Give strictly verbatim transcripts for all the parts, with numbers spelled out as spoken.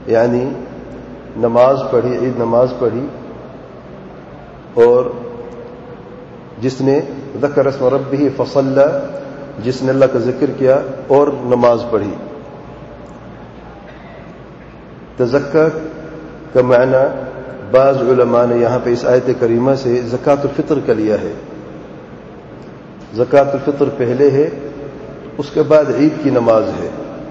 یعنی نماز پڑھی، عید نماز پڑھی، اور جس نے ذکر اسم ربہ فصلی، جس نے اللہ کا ذکر کیا اور نماز پڑھی۔ تزکا کا معنی بعض علماء نے یہاں پہ اس آیت کریمہ سے زکوٰۃ الفطر کا لیا ہے۔ زکوٰۃ الفطر پہلے ہے، اس کے بعد عید کی نماز ہے،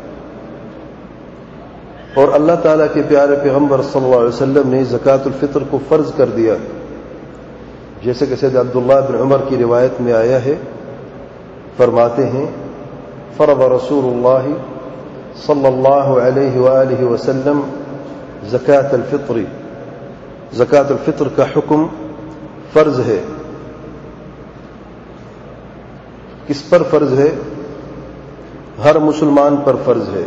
اور اللہ تعالیٰ کے پیارے پیغمبر صلی اللہ علیہ وسلم نے زکوٰۃ الفطر کو فرض کر دیا، جیسے کہ سید عبداللہ بن عمر کی روایت میں آیا ہے، فرماتے ہیں فرض رسول اللہ صلی اللہ علیہ وآلہ وسلم زکوٰۃ الفطر، زکوٰۃ الفطر کا حکم فرض ہے۔ کس پر فرض ہے؟ ہر مسلمان پر فرض ہے۔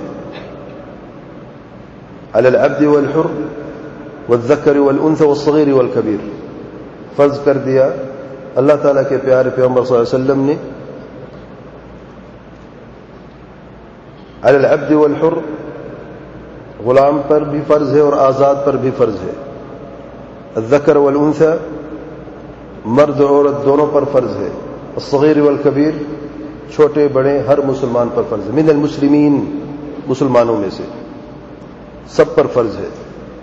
علی العبد والحر والذکر والانثى والصغیر والکبیر، فرض کر دیا اللہ تعالیٰ کے پیارے پیغمبر صلی اللہ علیہ وسلم نے۔ علی العبد والحر، غلام پر بھی فرض ہے اور آزاد پر بھی فرض ہے۔ الذکر والانثى، مرد اور عورت دونوں پر فرض ہے۔ الصغیر والکبیر، چھوٹے بڑے ہر مسلمان پر فرض ہے۔ من المسلمین، مسلمانوں میں سے سب پر فرض ہے،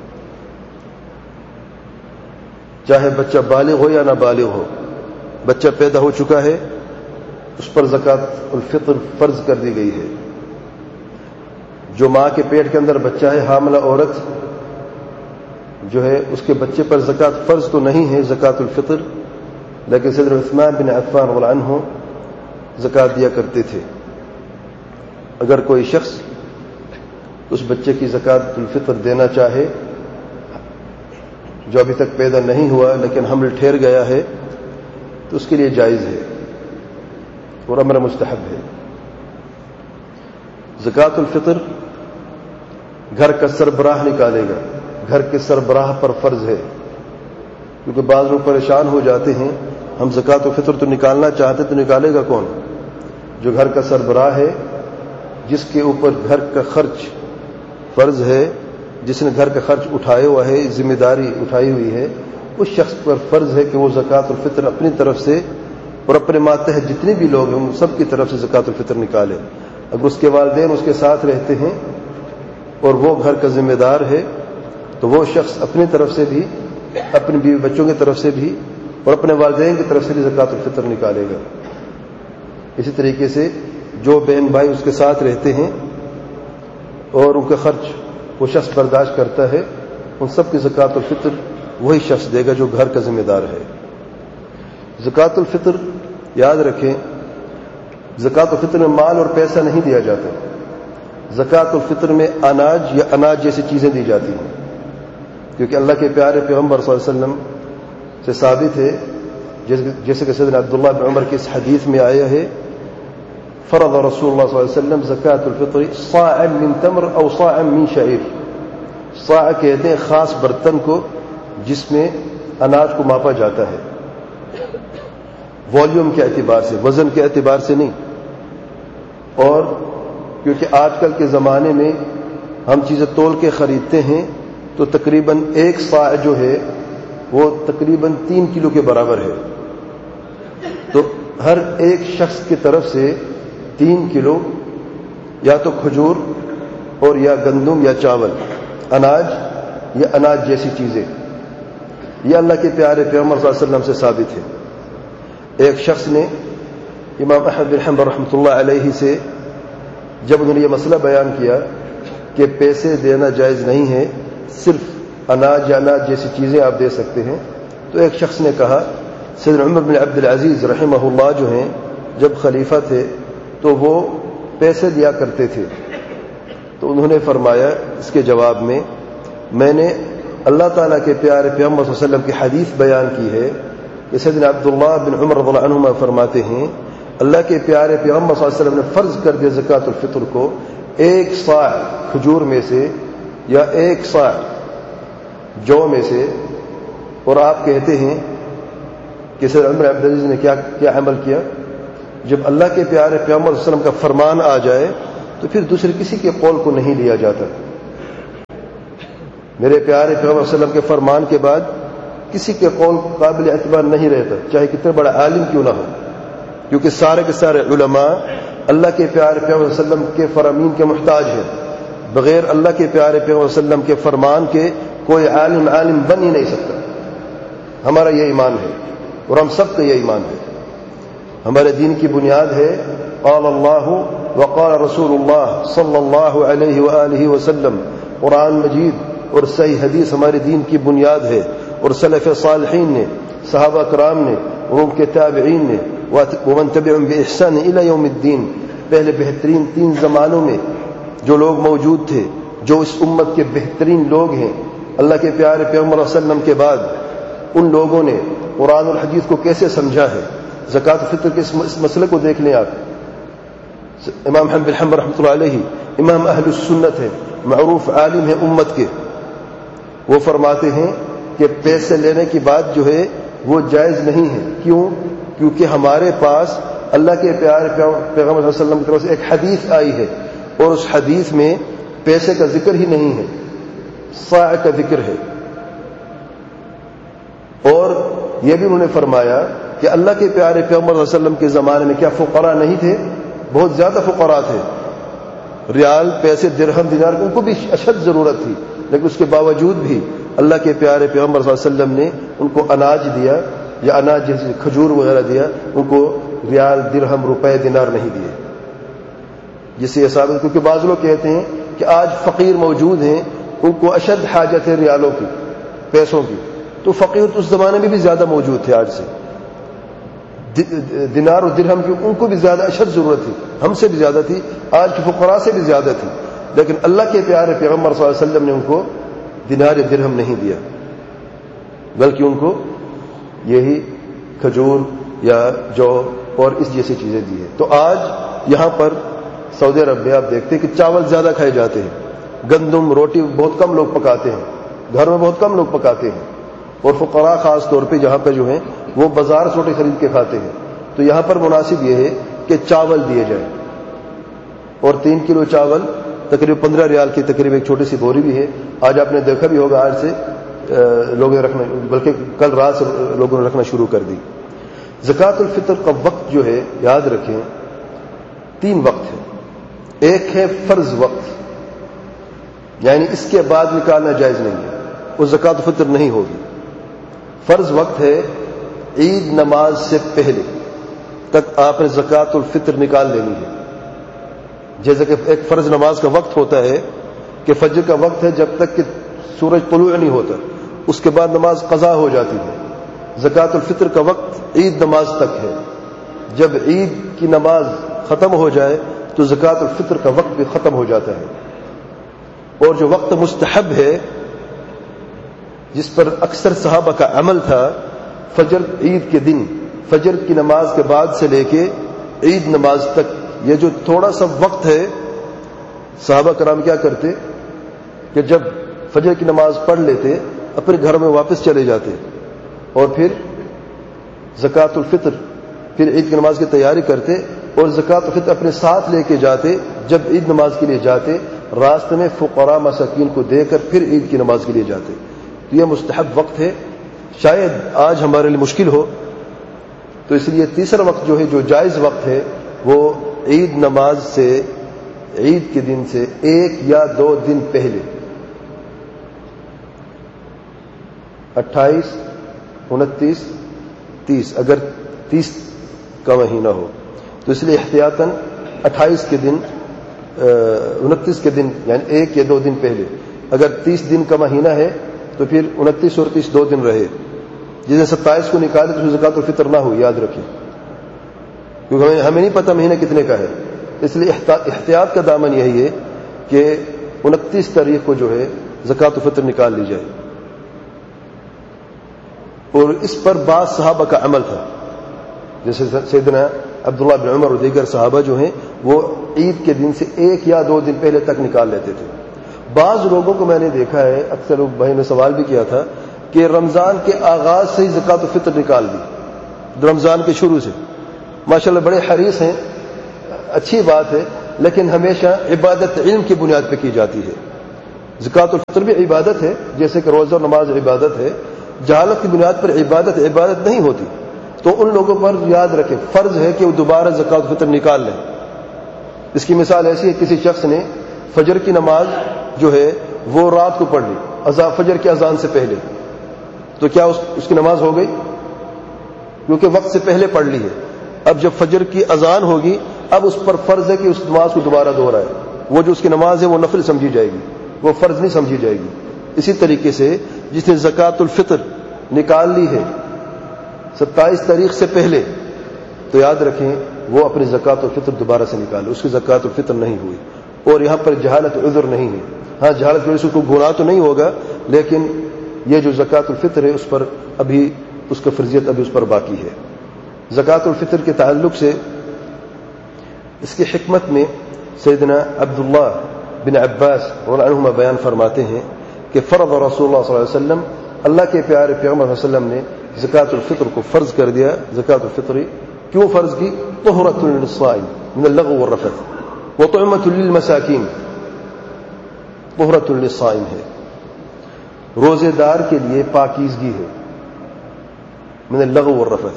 چاہے بچہ بالغ ہو یا نہ بالغ ہو۔ بچہ پیدا ہو چکا ہے، اس پر زکوٰۃ الفطر فرض کر دی گئی ہے۔ جو ماں کے پیٹ کے اندر بچہ ہے، حاملہ عورت جو ہے، اس کے بچے پر زکوٰۃ فرض تو نہیں ہے زکوٰۃ الفطر، لیکن سیدنا عثمان بن عفان رضی اللہ عنہ زکوٰۃ دیا کرتے تھے۔ اگر کوئی شخص اس بچے کی زکوٰۃ الفطر دینا چاہے جو ابھی تک پیدا نہیں ہوا لیکن حمل ٹھہر گیا ہے، تو اس کے لیے جائز ہے اور امر مستحب ہے۔ زکوٰۃ الفطر گھر کا سربراہ نکالے گا، گھر کے سربراہ پر فرض ہے، کیونکہ بعض لوگ پریشان ہو جاتے ہیں، ہم زکوٰۃ الفطر تو نکالنا چاہتے تو نکالے گا کون؟ جو گھر کا سربراہ ہے، جس کے اوپر گھر کا خرچ فرض ہے، جس نے گھر کا خرچ اٹھایا ہوا ہے، ذمہ داری اٹھائی ہوئی ہے، اس شخص پر فرض ہے کہ وہ زکوٰۃ الفطر اپنی طرف سے اور اپنے ماتحت جتنے بھی لوگ ہیں ان سب کی طرف سے زکوٰۃ الفطر نکالے۔ اگر اس کے والدین اس کے ساتھ رہتے ہیں اور وہ گھر کا ذمہ دار ہے، تو وہ شخص اپنی طرف سے بھی، اپنے بیوی بچوں کی طرف سے بھی اور اپنے والدین کی طرف سے بھی زکوٰۃ الفطر نکالے گا۔ اسی طریقے سے جو بہن بھائی اس کے ساتھ رہتے ہیں اور ان کا خرچ وہ شخص برداشت کرتا ہے، ان سب کی زکوٰۃ الفطر وہی شخص دے گا جو گھر کا ذمہ دار ہے۔ زکوٰۃ الفطر یاد رکھیں، زکوٰۃ الفطر میں مال اور پیسہ نہیں دیا جاتا، زکوٰۃ الفطر میں اناج یا اناج جیسی چیزیں دی جاتی ہیں، کیونکہ اللہ کے پیارے پیغمبر صلی اللہ علیہ وسلم سے ثابت ہے، جیسے کہ سیدنا عبداللہ بن عمر کی اس حدیث میں آیا ہے، فرض رسول اللہ صلی اللہ علیہ وسلم زکوٰۃ الفطر صاع من تمر او صاع من شعیر۔ صاع کہتے ہیں خاص برتن کو جس میں اناج کو ماپا جاتا ہے، والیوم کے اعتبار سے، وزن کے اعتبار سے نہیں۔ اور کیونکہ آج کل کے زمانے میں ہم چیزیں تول کے خریدتے ہیں، تو تقریباً ایک صاع جو ہے وہ تقریباً تین کلو کے برابر ہے، تو ہر ایک شخص کی طرف سے تین کلو یا تو کھجور اور یا گندم یا چاول، اناج یا اناج جیسی چیزیں، یہ اللہ کے پیارے پیغمبر صلی اللہ علیہ وسلم سے ثابت ہے۔ ایک شخص نے امام احمد بن حنبل رحمۃ اللہ علیہ سے جب انہوں نے یہ مسئلہ بیان کیا کہ پیسے دینا جائز نہیں ہے، صرف اناج یا اناج جیسی چیزیں آپ دے سکتے ہیں، تو ایک شخص نے کہا، سیدنا عمر بن عبد العزیز رحمہ اللہ جو ہیں جب خلیفہ تھے تو وہ پیسے دیا کرتے تھے، تو انہوں نے فرمایا اس کے جواب میں، میں نے اللہ تعالیٰ کے پیارے پیغمبر صلی اللہ علیہ وسلم کی حدیث بیان کی ہے کہ سیدنا عبداللہ بن عمر رضی اللہ عنہما فرماتے ہیں، اللہ کے پیارے پیغمبر صلی اللہ علیہ وسلم نے فرض کر دیا زکوٰۃ الفطر کو ایک صاع کھجور میں سے یا ایک صاع جو میں سے، اور آپ کہتے ہیں کہ سیدنا عمر بن عبدالعزیز نے کیا کیا عمل کیا؟ جب اللہ کے پیارے پیغمبر صلی اللہ علیہ وسلم کا فرمان آ جائے تو پھر دوسرے کسی کے قول کو نہیں لیا جاتا، میرے پیارے پیغمبر صلی اللہ علیہ وسلم کے فرمان کے بعد کسی کے قول قابل اعتبار نہیں رہتا، چاہے کتنا بڑا عالم کیوں نہ ہو، کیونکہ سارے کے سارے علماء اللہ کے پیارے پیغمبر صلی اللہ علیہ وسلم کے فرامین کے محتاج ہیں. بغیر اللہ کے پیارے پیغمبر صلی اللہ علیہ وسلم کے فرمان کے کوئی عالم عالم بن ہی نہیں سکتا. ہمارا یہ ایمان ہے اور ہم سب کا یہ ایمان ہے. ہمارے دین کی بنیاد ہے قال اللہ وقال رسول اللہ صلی اللہ علیہ وآلہ وسلم. قرآن مجید اور صحیح حدیث ہمارے دین کی بنیاد ہے، اور سلف صالحین نے، صحابہ کرام نے، اور ان کے تابعین نے، ومن تبعهم بإحسان إلى يوم الدین، پہلے بہترین تین زمانوں میں جو لوگ موجود تھے، جو اس امت کے بہترین لوگ ہیں، اللہ کے پیارے پیغمبر صلی اللہ علیہ وسلم کے بعد ان لوگوں نے قرآن اور حدیث کو کیسے سمجھا ہے. زکوٰۃ الفطر کے اس مسئلے کو دیکھ لیں آپ. امام احمد بن حنبل رحمۃ اللہ علیہ امام اہل السنت ہے، معروف عالم ہے امت کے. وہ فرماتے ہیں کہ پیسے لینے کی بات جو ہے وہ جائز نہیں ہے. کیوں؟ کیونکہ ہمارے پاس اللہ کے پیارے پیغمبر صلی اللہ علیہ وسلم کی طرف سے ایک حدیث آئی ہے، اور اس حدیث میں پیسے کا ذکر ہی نہیں ہے، صاع کا ذکر ہے. اور یہ بھی انہوں نے فرمایا کہ اللہ کے پیارے پیغمبر صلی اللہ علیہ وسلم کے زمانے میں کیا فقراء نہیں تھے؟ بہت زیادہ فقراء تھے. ریال، پیسے، درہم، دینار ان کو بھی اشد ضرورت تھی، لیکن اس کے باوجود بھی اللہ کے پیارے پیغمبر صلی اللہ علیہ وسلم نے ان کو اناج دیا، یا اناج جیسے کھجور وغیرہ دیا. ان کو ریال، درہم، روپے، دینار نہیں دیے. جس سے ثابت، کیونکہ بعض لوگ کہتے ہیں کہ آج فقیر موجود ہیں، ان کو اشد حاجت ہے ریالوں کی، پیسوں کی. تو فقیر تو اس زمانے میں بھی زیادہ موجود تھے آج سے. دینار اور درہم کی ان کو بھی زیادہ اشد ضرورت تھی، ہم سے بھی زیادہ تھی، آج کے فقراء سے بھی زیادہ تھی. لیکن اللہ کے پیارے پیغمبر صلی اللہ علیہ وسلم نے ان کو دینار یا درہم نہیں دیا، بلکہ ان کو یہی کھجور یا جو اور اس جیسی چیزیں دی ہیں. تو آج یہاں پر سعودی عرب میں آپ دیکھتے ہیں کہ چاول زیادہ کھائے جاتے ہیں، گندم روٹی بہت کم لوگ پکاتے ہیں، گھر میں بہت کم لوگ پکاتے ہیں. اور فقراء خاص طور پہ جہاں پہ جو ہیں وہ بازار سے روٹی خرید کے کھاتے ہیں. تو یہاں پر مناسب یہ ہے کہ چاول دیے جائیں، اور تین کلو چاول تقریباً پندرہ ریال کی تقریباً ایک چھوٹی سی بوری بھی ہے. آج آپ نے دیکھا بھی ہوگا، آج سے لوگوں نے رکھنا، بلکہ کل رات سے لوگوں نے رکھنا شروع کر دی. زکوٰۃ الفطر کا وقت جو ہے یاد رکھیں تین وقت ہے. ایک ہے فرض وقت، یعنی اس کے بعد نکالنا جائز نہیں ہے، وہ زکوٰۃ الفطر نہیں ہوگی. فرض وقت ہے عید نماز سے پہلے تک آپ نے زکوٰۃ الفطر نکال لینی ہے. جیسے کہ ایک فرض نماز کا وقت ہوتا ہے کہ فجر کا وقت ہے جب تک کہ سورج طلوع نہیں ہوتا، اس کے بعد نماز قضا ہو جاتی ہے. زکوٰۃ الفطر کا وقت عید نماز تک ہے. جب عید کی نماز ختم ہو جائے تو زکوٰۃ الفطر کا وقت بھی ختم ہو جاتا ہے. اور جو وقت مستحب ہے جس پر اکثر صحابہ کا عمل تھا، فجر عید کے دن فجر کی نماز کے بعد سے لے کے عید نماز تک، یہ جو تھوڑا سا وقت ہے، صحابہ کرام کیا کرتے کہ جب فجر کی نماز پڑھ لیتے اپنے گھر میں واپس چلے جاتے، اور پھر زکوٰۃ الفطر، پھر عید کی نماز کی تیاری کرتے، اور زکوٰۃ الفطر اپنے ساتھ لے کے جاتے. جب عید نماز کے لیے جاتے راستے میں فقراء مساکین کو دے کر پھر عید کی نماز کے لیے جاتے. تو یہ مستحب وقت ہے، شاید آج ہمارے لیے مشکل ہو. تو اس لیے تیسرا وقت جو ہے، جو جائز وقت ہے، وہ عید نماز سے، عید کے دن سے ایک یا دو دن پہلے، اٹھائیس، انتیس، تیس، اگر تیس کا مہینہ ہو تو اس لیے احتیاطاً اٹھائیس کے دن، انتیس کے دن، یعنی ایک یا دو دن پہلے. اگر تیس دن کا مہینہ ہے تو پھر انتیس اور تیس دو دن رہے. جس دن ستائیس کو نکالے تو زکوٰۃ الفطر نہ ہو، یاد رکھیں، کیونکہ ہمیں ہمیں نہیں پتہ مہینہ کتنے کا ہے. اس لیے احتیاط کا دامن یہی ہے کہ انتیس تاریخ کو جو ہے زکوٰۃ الفطر نکال لی جائے. اور اس پر بعض صحابہ کا عمل تھا، جیسے سیدنا عبداللہ بن عمر اور دیگر صحابہ جو ہیں وہ عید کے دن سے ایک یا دو دن پہلے تک نکال لیتے تھے. بعض لوگوں کو میں نے دیکھا ہے، اکثر بھائی نے سوال بھی کیا تھا کہ رمضان کے آغاز سے ہی زکوٰۃ الفطر نکال دی، رمضان کے شروع سے. ماشاءاللہ بڑے حریص ہیں، اچھی بات ہے، لیکن ہمیشہ عبادت علم کی بنیاد پہ کی جاتی ہے. زکات الفطر بھی عبادت ہے، جیسے کہ روزہ اور نماز عبادت ہے. جہالت کی بنیاد پر عبادت عبادت نہیں ہوتی. تو ان لوگوں پر یاد رکھیں فرض ہے کہ وہ دوبارہ زکات الفطر نکال لیں. اس کی مثال ایسی ہے، کسی شخص نے فجر کی نماز جو ہے وہ رات کو پڑھ لی اذان فجر کی اذان سے پہلے، تو کیا اس, اس کی نماز ہو گئی؟ کیونکہ وقت سے پہلے پڑھ لی ہے. اب جب فجر کی اذان ہوگی اب اس پر فرض ہے کہ اس نماز کو دوبارہ دہرائے. وہ جو اس کی نماز ہے وہ نفل سمجھی جائے گی، وہ فرض نہیں سمجھی جائے گی. اسی طریقے سے جس نے زکات الفطر نکال لی ہے ستائیس تاریخ سے پہلے، تو یاد رکھیں وہ اپنی زکات الفطر دوبارہ سے نکالے، اس کی زکات الفطر نہیں ہوئی. اور یہاں پر جہالت عذر نہیں ہے. ہاں جہالت کی وجہ سے کوئی گناہ تو نہیں ہوگا، لیکن یہ جو زکات الفطر ہے اس پر ابھی اس کا فرضیت ابھی اس پر باقی ہے. زکات الفطر کے تعلق سے اس کی حکمت میں سیدنا عبداللہ بن عباس رضی اللہ عنہما بیان فرماتے ہیں کہ فرض رسول اللہ صلی اللہ علیہ وسلم، اللہ کے پیارے پیغمبر صلی اللہ علیہ وسلم نے زکات الفطر کو فرض کر دیا. زکات الفطر کیوں فرض کی؟ طہرۃ للصائم من اللغو والرفث وطعمۃ للمساکین. طہرۃ للصائم ہے، روزے دار کے لیے پاکیزگی ہے، من اللغو والرفث.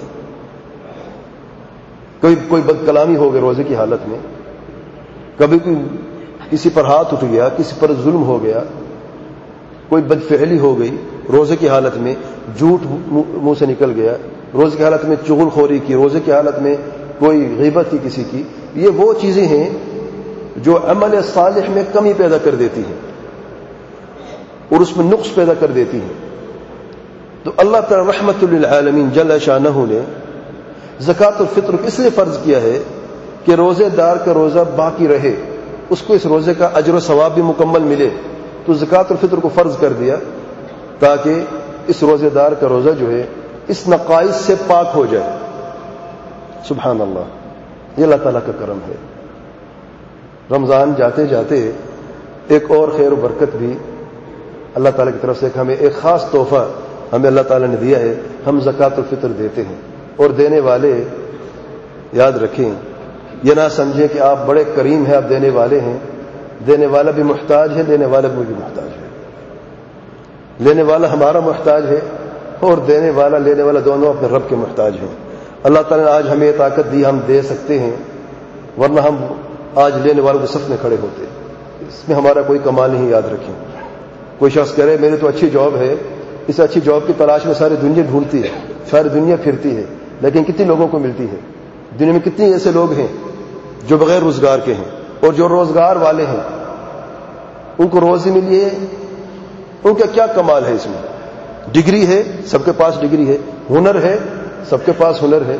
کوئی کوئی بد کلامی ہو گئی روزے کی حالت میں، کبھی کوئی کسی پر ہاتھ اٹھ گیا، کسی پر ظلم ہو گیا، کوئی بدفعلی ہو گئی روزے کی حالت میں، جھوٹ منہ سے نکل گیا روزے کی حالت میں، چغل خوری کی روزے کی حالت میں، کوئی غیبت کی کسی کی. یہ وہ چیزیں ہیں جو عمل صالح میں کمی پیدا کر دیتی ہیں اور اس میں نقص پیدا کر دیتی ہیں. تو اللہ تعالی رحمت للعالمین جل شانہ نے زکات الفطر کو اس لیے فرض کیا ہے کہ روزے دار کا روزہ باقی رہے، اس کو اس روزے کا اجر و ثواب بھی مکمل ملے. تو زکات الفطر کو فرض کر دیا تاکہ اس روزے دار کا روزہ جو ہے اس نقائص سے پاک ہو جائے. سبحان اللہ، یہ اللہ تعالیٰ کا کرم ہے. رمضان جاتے جاتے ایک اور خیر و برکت بھی اللہ تعالیٰ کی طرف سے ہمیں ایک خاص تحفہ ہمیں اللہ تعالیٰ نے دیا ہے. ہم زکات الفطر دیتے ہیں اور دینے والے یاد رکھیں، یہ نہ سمجھیں کہ آپ بڑے کریم ہیں، آپ دینے والے ہیں. دینے والا بھی محتاج ہے، دینے والا بھی محتاج ہے. لینے والا ہمارا محتاج ہے اور دینے والا لینے والا دونوں اپنے رب کے محتاج ہیں. اللہ تعالیٰ نے آج ہمیں یہ طاقت دی، ہم دے سکتے ہیں، ورنہ ہم آج لینے والوں کے صف میں کھڑے ہوتے. اس میں ہمارا کوئی کمال نہیں. یاد رکھیں، کوئی شخص کہہ رہے میری تو اچھی جاب ہے، اس اچھی جاب کی تلاش میں ساری دنیا ڈھونڈتی ہے، ساری دنیا پھرتی ہے، لیکن کتنے لوگوں کو ملتی ہے؟ دنیا میں کتنے ایسے لوگ ہیں جو بغیر روزگار کے ہیں، اور جو روزگار والے ہیں ان کو روزی ملی ہے. ان کا کیا کمال ہے؟ اس میں ڈگری ہے، سب کے پاس ڈگری ہے، ہنر ہے، سب کے پاس ہنر ہے.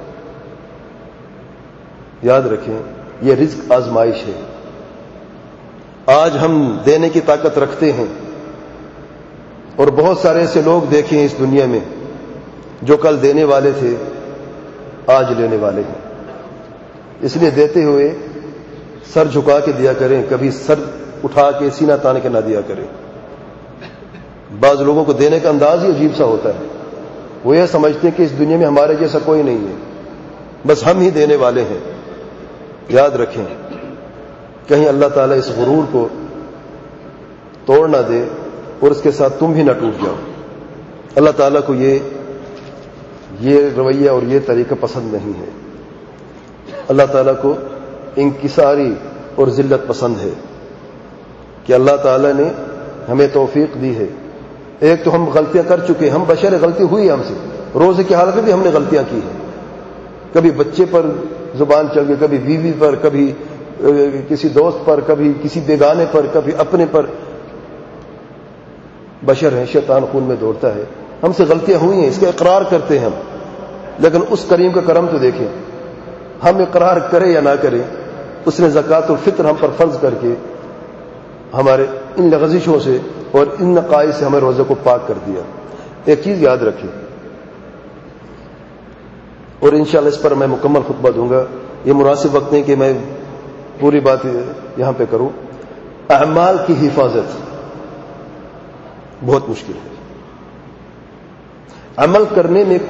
یاد رکھیں یہ رزق آزمائش ہے. آج ہم دینے کی طاقت رکھتے ہیں اور بہت سارے ایسے لوگ دیکھے ہیں اس دنیا میں جو کل دینے والے تھے آج لینے والے ہیں. اس لیے دیتے ہوئے سر جھکا کے دیا کریں، کبھی سر اٹھا کے سینہ تان کے نہ دیا کریں. بعض لوگوں کو دینے کا انداز ہی عجیب سا ہوتا ہے، وہ یہ سمجھتے ہیں کہ اس دنیا میں ہمارے جیسا کوئی نہیں ہے، بس ہم ہی دینے والے ہیں. یاد رکھیں کہیں اللہ تعالیٰ اس غرور کو توڑ نہ دے اور اس کے ساتھ تم بھی نہ ٹوٹ جاؤ. اللہ تعالیٰ کو یہ یہ رویہ اور یہ طریقہ پسند نہیں ہے. اللہ تعالیٰ کو انکساری اور ذلت پسند ہے کہ اللہ تعالیٰ نے ہمیں توفیق دی ہے. ایک تو ہم غلطیاں کر چکے، ہم بشر، غلطی ہوئی ہم سے، روزے کی حالت میں بھی ہم نے غلطیاں کی ہیں. کبھی بچے پر زبان چل گئی، کبھی بیوی پر، کبھی کسی دوست پر، کبھی کسی بیگانے پر، کبھی اپنے پر. بشر ہیں، شیطان خون میں دوڑتا ہے، ہم سے غلطیاں ہوئی ہیں، اس کا اقرار کرتے ہیں ہم. لیکن اس کریم کا کرم تو دیکھیں، ہم اقرار کریں یا نہ کریں، اس نے زکات الفطر ہم پر فرض کر کے ہمارے ان لغزشوں سے اور ان نقائص سے ہمیں روزے کو پاک کر دیا. ایک چیز یاد رکھیں، اور انشاءاللہ اس پر میں مکمل خطبہ دوں گا، یہ مناسب وقت نہیں کہ میں پوری بات یہاں پہ کروں. اعمال کی حفاظت بہت مشکل ہے. عمل کرنے میں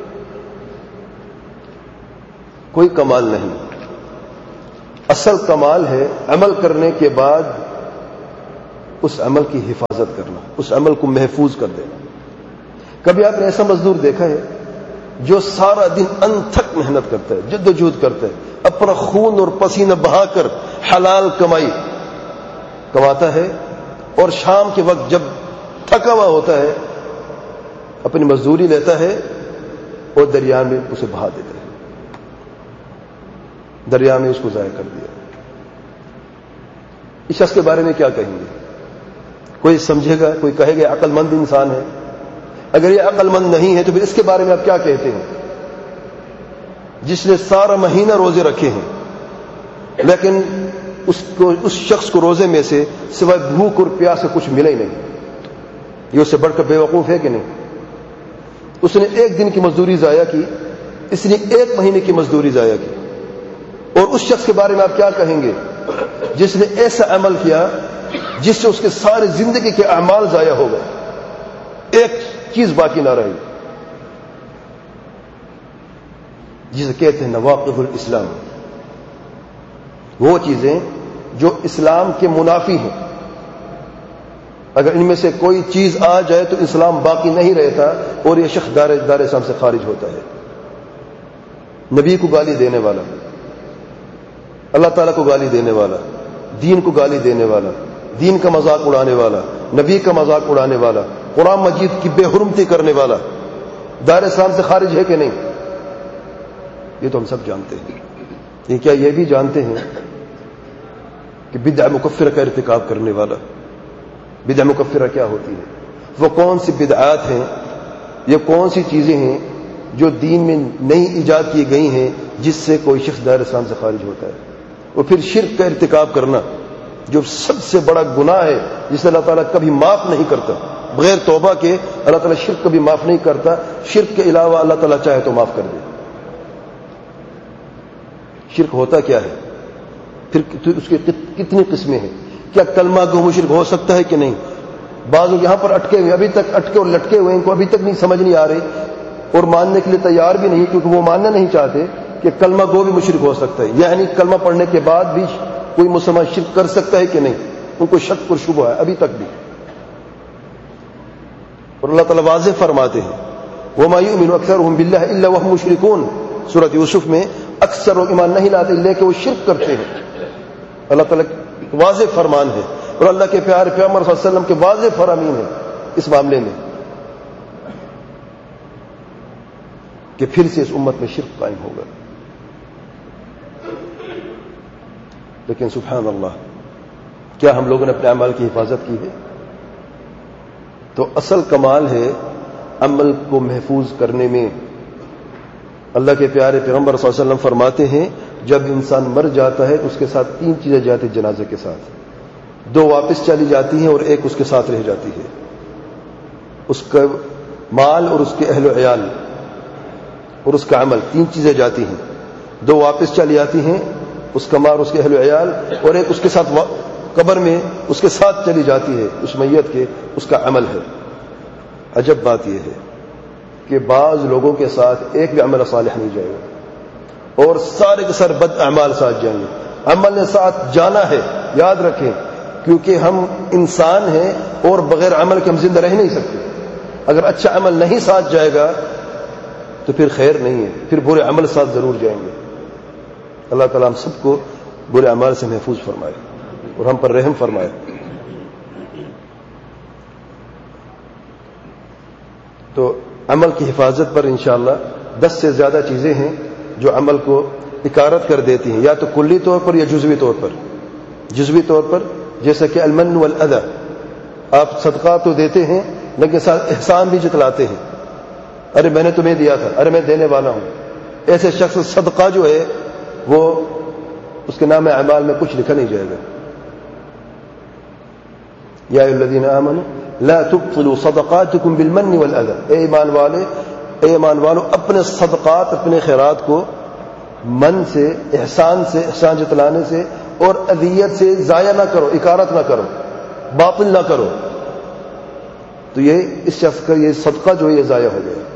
کوئی کمال نہیں، اصل کمال ہے عمل کرنے کے بعد اس عمل کی حفاظت کرنا، اس عمل کو محفوظ کر دینا۔ کبھی آپ نے ایسا مزدور دیکھا ہے جو سارا دن انتھک محنت کرتا ہے، جد و جہد کرتا ہے، اپنا خون اور پسینہ بہا کر حلال کمائی کماتا ہے، اور شام کے وقت جب تھکا ہوا ہوتا ہے اپنی مزدوری لیتا ہے اور دریا میں اسے بہا دیتا ہے، دریا میں اس کو ضائع کر دیا۔ اس شخص کے بارے میں کیا کہیں گے؟ کوئی سمجھے گا، کوئی کہے گا عقل مند انسان ہے۔ اگر یہ عقل مند نہیں ہے تو پھر اس کے بارے میں آپ کیا کہتے ہیں؟ جس نے سارا مہینہ روزے رکھے ہیں لیکن اس کو اس شخص کو روزے میں سے سوائے بھوک اور پیاس سے کچھ ملا ہی نہیں، یہ اس سے بڑھ کر بے وقوف ہے کہ نہیں؟ اس نے ایک دن کی مزدوری ضائع کی، اس نے ایک مہینے کی مزدوری ضائع کی۔ اور اس شخص کے بارے میں آپ کیا کہیں گے جس نے ایسا عمل کیا جس سے اس کے سارے زندگی کے اعمال ضائع ہو گئے، ایک چیز باقی نہ رہی، جسے کہتے ہیں نواقض الاسلام، وہ چیزیں جو اسلام کے منافی ہیں۔ اگر ان میں سے کوئی چیز آ جائے تو اسلام باقی نہیں رہتا اور یہ شخص دار دار اسلام سے خارج ہوتا ہے۔ نبی کو گالی دینے والا، اللہ تعالیٰ کو گالی دینے والا، دین کو گالی دینے والا، دین کا مذاق اڑانے والا، نبی کا مذاق اڑانے والا، قرآن مجید کی بے حرمتی کرنے والا دار اسلام سے خارج ہے کہ نہیں؟ یہ تو ہم سب جانتے ہیں۔ یہ کیا یہ بھی جانتے ہیں کہ بدعہ مکفرہ کا ارتکاب کرنے والا، بدعہ مکفرہ کیا ہوتی ہے؟ وہ کون سی بدعات ہیں، یہ کون سی چیزیں ہیں جو دین میں نئی ایجاد کی گئی ہیں جس سے کوئی شخص دائرہ اسلام سے خارج ہوتا ہے؟ اور پھر شرک کا ارتکاب کرنا جو سب سے بڑا گناہ ہے جسے اللہ تعالیٰ کبھی معاف نہیں کرتا، بغیر توبہ کے اللہ تعالیٰ شرک کبھی معاف نہیں کرتا، شرک کے علاوہ اللہ تعالیٰ چاہے تو معاف کر دے۔ شرک ہوتا کیا ہے؟ پھر اس کی کتنی قسمیں ہیں؟ کیا کلمہ گو مشرک ہو سکتا ہے کہ نہیں؟ بعض لوگ یہاں پر اٹکے ہوئے، ابھی تک اٹکے اور لٹکے ہوئے، ان کو ابھی تک نہیں سمجھ نہیں آ رہی اور ماننے کے لیے تیار بھی نہیں، کیونکہ وہ ماننا نہیں چاہتے کہ کلمہ گو بھی مشرک ہو سکتا ہے، یعنی کلمہ پڑھنے کے بعد بھی کوئی مسلمان شرک کر سکتا ہے کہ نہیں، ان کو شک اور شبہ ہے ابھی تک بھی۔ اور اللہ تعالیٰ واضح فرماتے ہیں وَمَا يُؤْمِنُ أَكْثَرُهُم بِاللَّهِ إِلَّا وَهُمْ مُشْرِكُونَ، سورۃ یوسف میں اکثر لوگ ایمان نہیں لاتے لیکن وہ شرک کرتے ہیں۔ اللہ تعالیٰ واضح فرمان ہے اور اللہ کے پیارے پیغمبر صلی اللہ علیہ وسلم کے واضح فرامین ہیں اس معاملے میں کہ پھر سے اس امت میں شرک قائم ہوگا۔ لیکن سبحان اللہ، کیا ہم لوگوں نے اپنے اعمال کی حفاظت کی ہے؟ تو اصل کمال ہے عمل کو محفوظ کرنے میں۔ اللہ کے پیارے پیغمبر صلی اللہ علیہ وسلم فرماتے ہیں جب انسان مر جاتا ہے تو اس کے ساتھ تین چیزیں جاتی جنازے کے ساتھ، دو واپس چلی جاتی ہیں اور ایک اس کے ساتھ رہ جاتی ہے، اس کا مال اور اس کے اہل و عیال اور اس کا عمل، تین چیزیں جاتی ہیں، دو واپس چلی جاتی ہیں، اس کا مال، اس کے اہل و عیال، اور ایک اس کے ساتھ قبر میں اس کے ساتھ چلی جاتی ہے اس میت کے، اس کا عمل ہے۔ عجب بات یہ ہے کہ بعض لوگوں کے ساتھ ایک بھی عمل صالح نہیں جائے گا اور سارے کے سارے بد اعمال ساتھ جائیں گے۔ عمل نے ساتھ جانا ہے، یاد رکھیں، کیونکہ ہم انسان ہیں اور بغیر عمل کے ہم زندہ رہ نہیں سکتے۔ اگر اچھا عمل نہیں ساتھ جائے گا تو پھر خیر نہیں ہے، پھر برے عمل ساتھ ضرور جائیں گے۔ اللہ تعالیٰ ہم سب کو برے اعمال سے محفوظ فرمائے اور ہم پر رحم فرمائے۔ تو عمل کی حفاظت پر انشاءاللہ دس سے زیادہ چیزیں ہیں جو عمل کو اکارت کر دیتی ہیں، یا تو کلی طور پر یا جزوی طور پر۔ جزوی طور پر جیسا کہ المن والاذى، آپ صدقات تو دیتے ہیں لیکن ساتھ احسان بھی جتلاتے ہیں، ارے میں نے تمہیں دیا تھا، ارے میں دینے والا ہوں۔ ایسے شخص صدقہ جو ہے وہ اس کے نام اعمال میں کچھ لکھا نہیں جائے گا۔ یا ایھا الذین آمنوا لا تبطلوا صدقاتکم بالمن والاذى، اے ایمان والے، اے ایمان والو اپنے صدقات، اپنے خیرات کو من سے، احسان سے، احسان جتلانے سے اور اذیت سے ضائع نہ کرو، اکارت نہ کرو، باطل نہ کرو۔ تو یہ اس شخص کا یہ صدقہ جو ہے یہ ضائع ہو گیا۔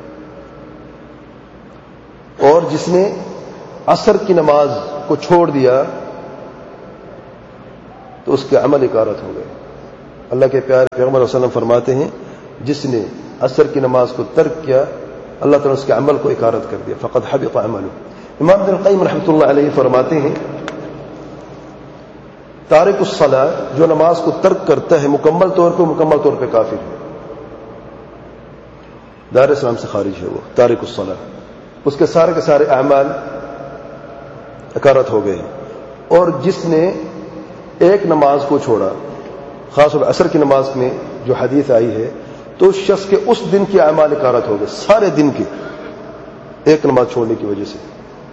اور جس نے عصر کی نماز کو چھوڑ دیا تو اس کے عمل اکارت ہو گئے۔ اللہ کے پیارے پیغمبر صلی اللہ علیہ وسلم فرماتے ہیں جس نے عصر کی نماز کو ترک کیا اللہ تعالیٰ اس کے عمل کو اکارت کر دیا، فقد حبط عمله۔ امام ابن القیم رحمۃ اللہ علیہ فرماتے ہیں تارک الصلاۃ جو نماز کو ترک کرتا ہے مکمل طور پہ مکمل طور پہ کافر ہے، دار اسلام سے خارج ہے وہ تارک الصلاۃ، اس کے سارے کے سارے اعمال اکارت ہو گئے۔ اور جس نے ایک نماز کو چھوڑا، خاص طور عصر کی نماز میں جو حدیث آئی ہے، تو اس شخص کے اس دن کے اعمال اکارت ہو گئے، سارے دن کے، ایک نماز چھوڑنے کی وجہ سے۔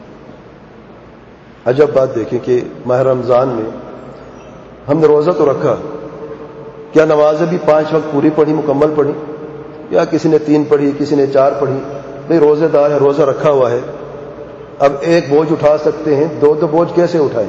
عجب بات دیکھیں کہ ماہ رمضان میں ہم نے روزہ تو رکھا، کیا نمازیں بھی پانچ وقت پوری پڑھی، مکمل پڑھی، یا کسی نے تین پڑھی، کسی نے چار پڑھی؟ بھئی روزے دار ہے، روزہ رکھا ہوا ہے، اب ایک بوجھ اٹھا سکتے ہیں، دو دو بوجھ کیسے اٹھائیں؟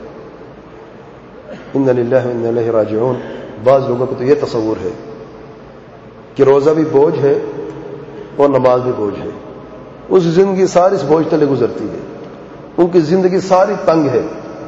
انا للہ و انا الیہ راجعون۔ بعض لوگوں کو تو یہ تصور ہے کہ روزہ بھی بوجھ ہے اور نماز بھی بوجھ ہے، اس زندگی ساری اس بوجھ تلے گزرتی ہے، ان کی زندگی ساری تنگ ہے۔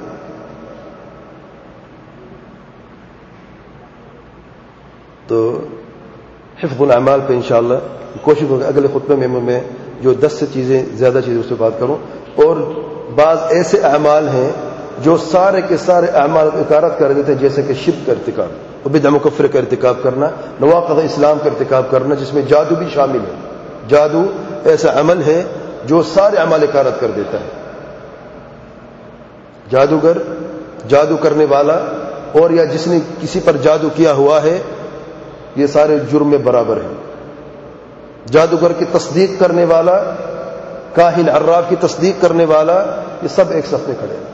تو حفظ الاعمال پہ انشاءاللہ کوشش کروں کہ اگلے خطبے میں میں جو دس سے چیزیں زیادہ چیزیں اس پہ بات کروں۔ اور بعض ایسے اعمال ہیں جو سارے کے سارے اعمال کو اکارت کر دیتے ہیں، جیسے کہ شرک کا ارتکاب، بدعہ مکفرہ کا ارتکاب کرنا، نواقض اسلام کا ارتکاب کرنا، جس میں جادو بھی شامل ہے۔ جادو ایسا عمل ہے جو سارے اعمال اکارت کر دیتا ہے۔ جادوگر، جادو کرنے والا، اور یا جس نے کسی پر جادو کیا ہوا ہے، یہ سارے جرم میں برابر ہیں۔ جادوگر کی تصدیق کرنے والا، کاہن عراف کی تصدیق کرنے والا، یہ سب ایک صف میں کھڑے ہیں۔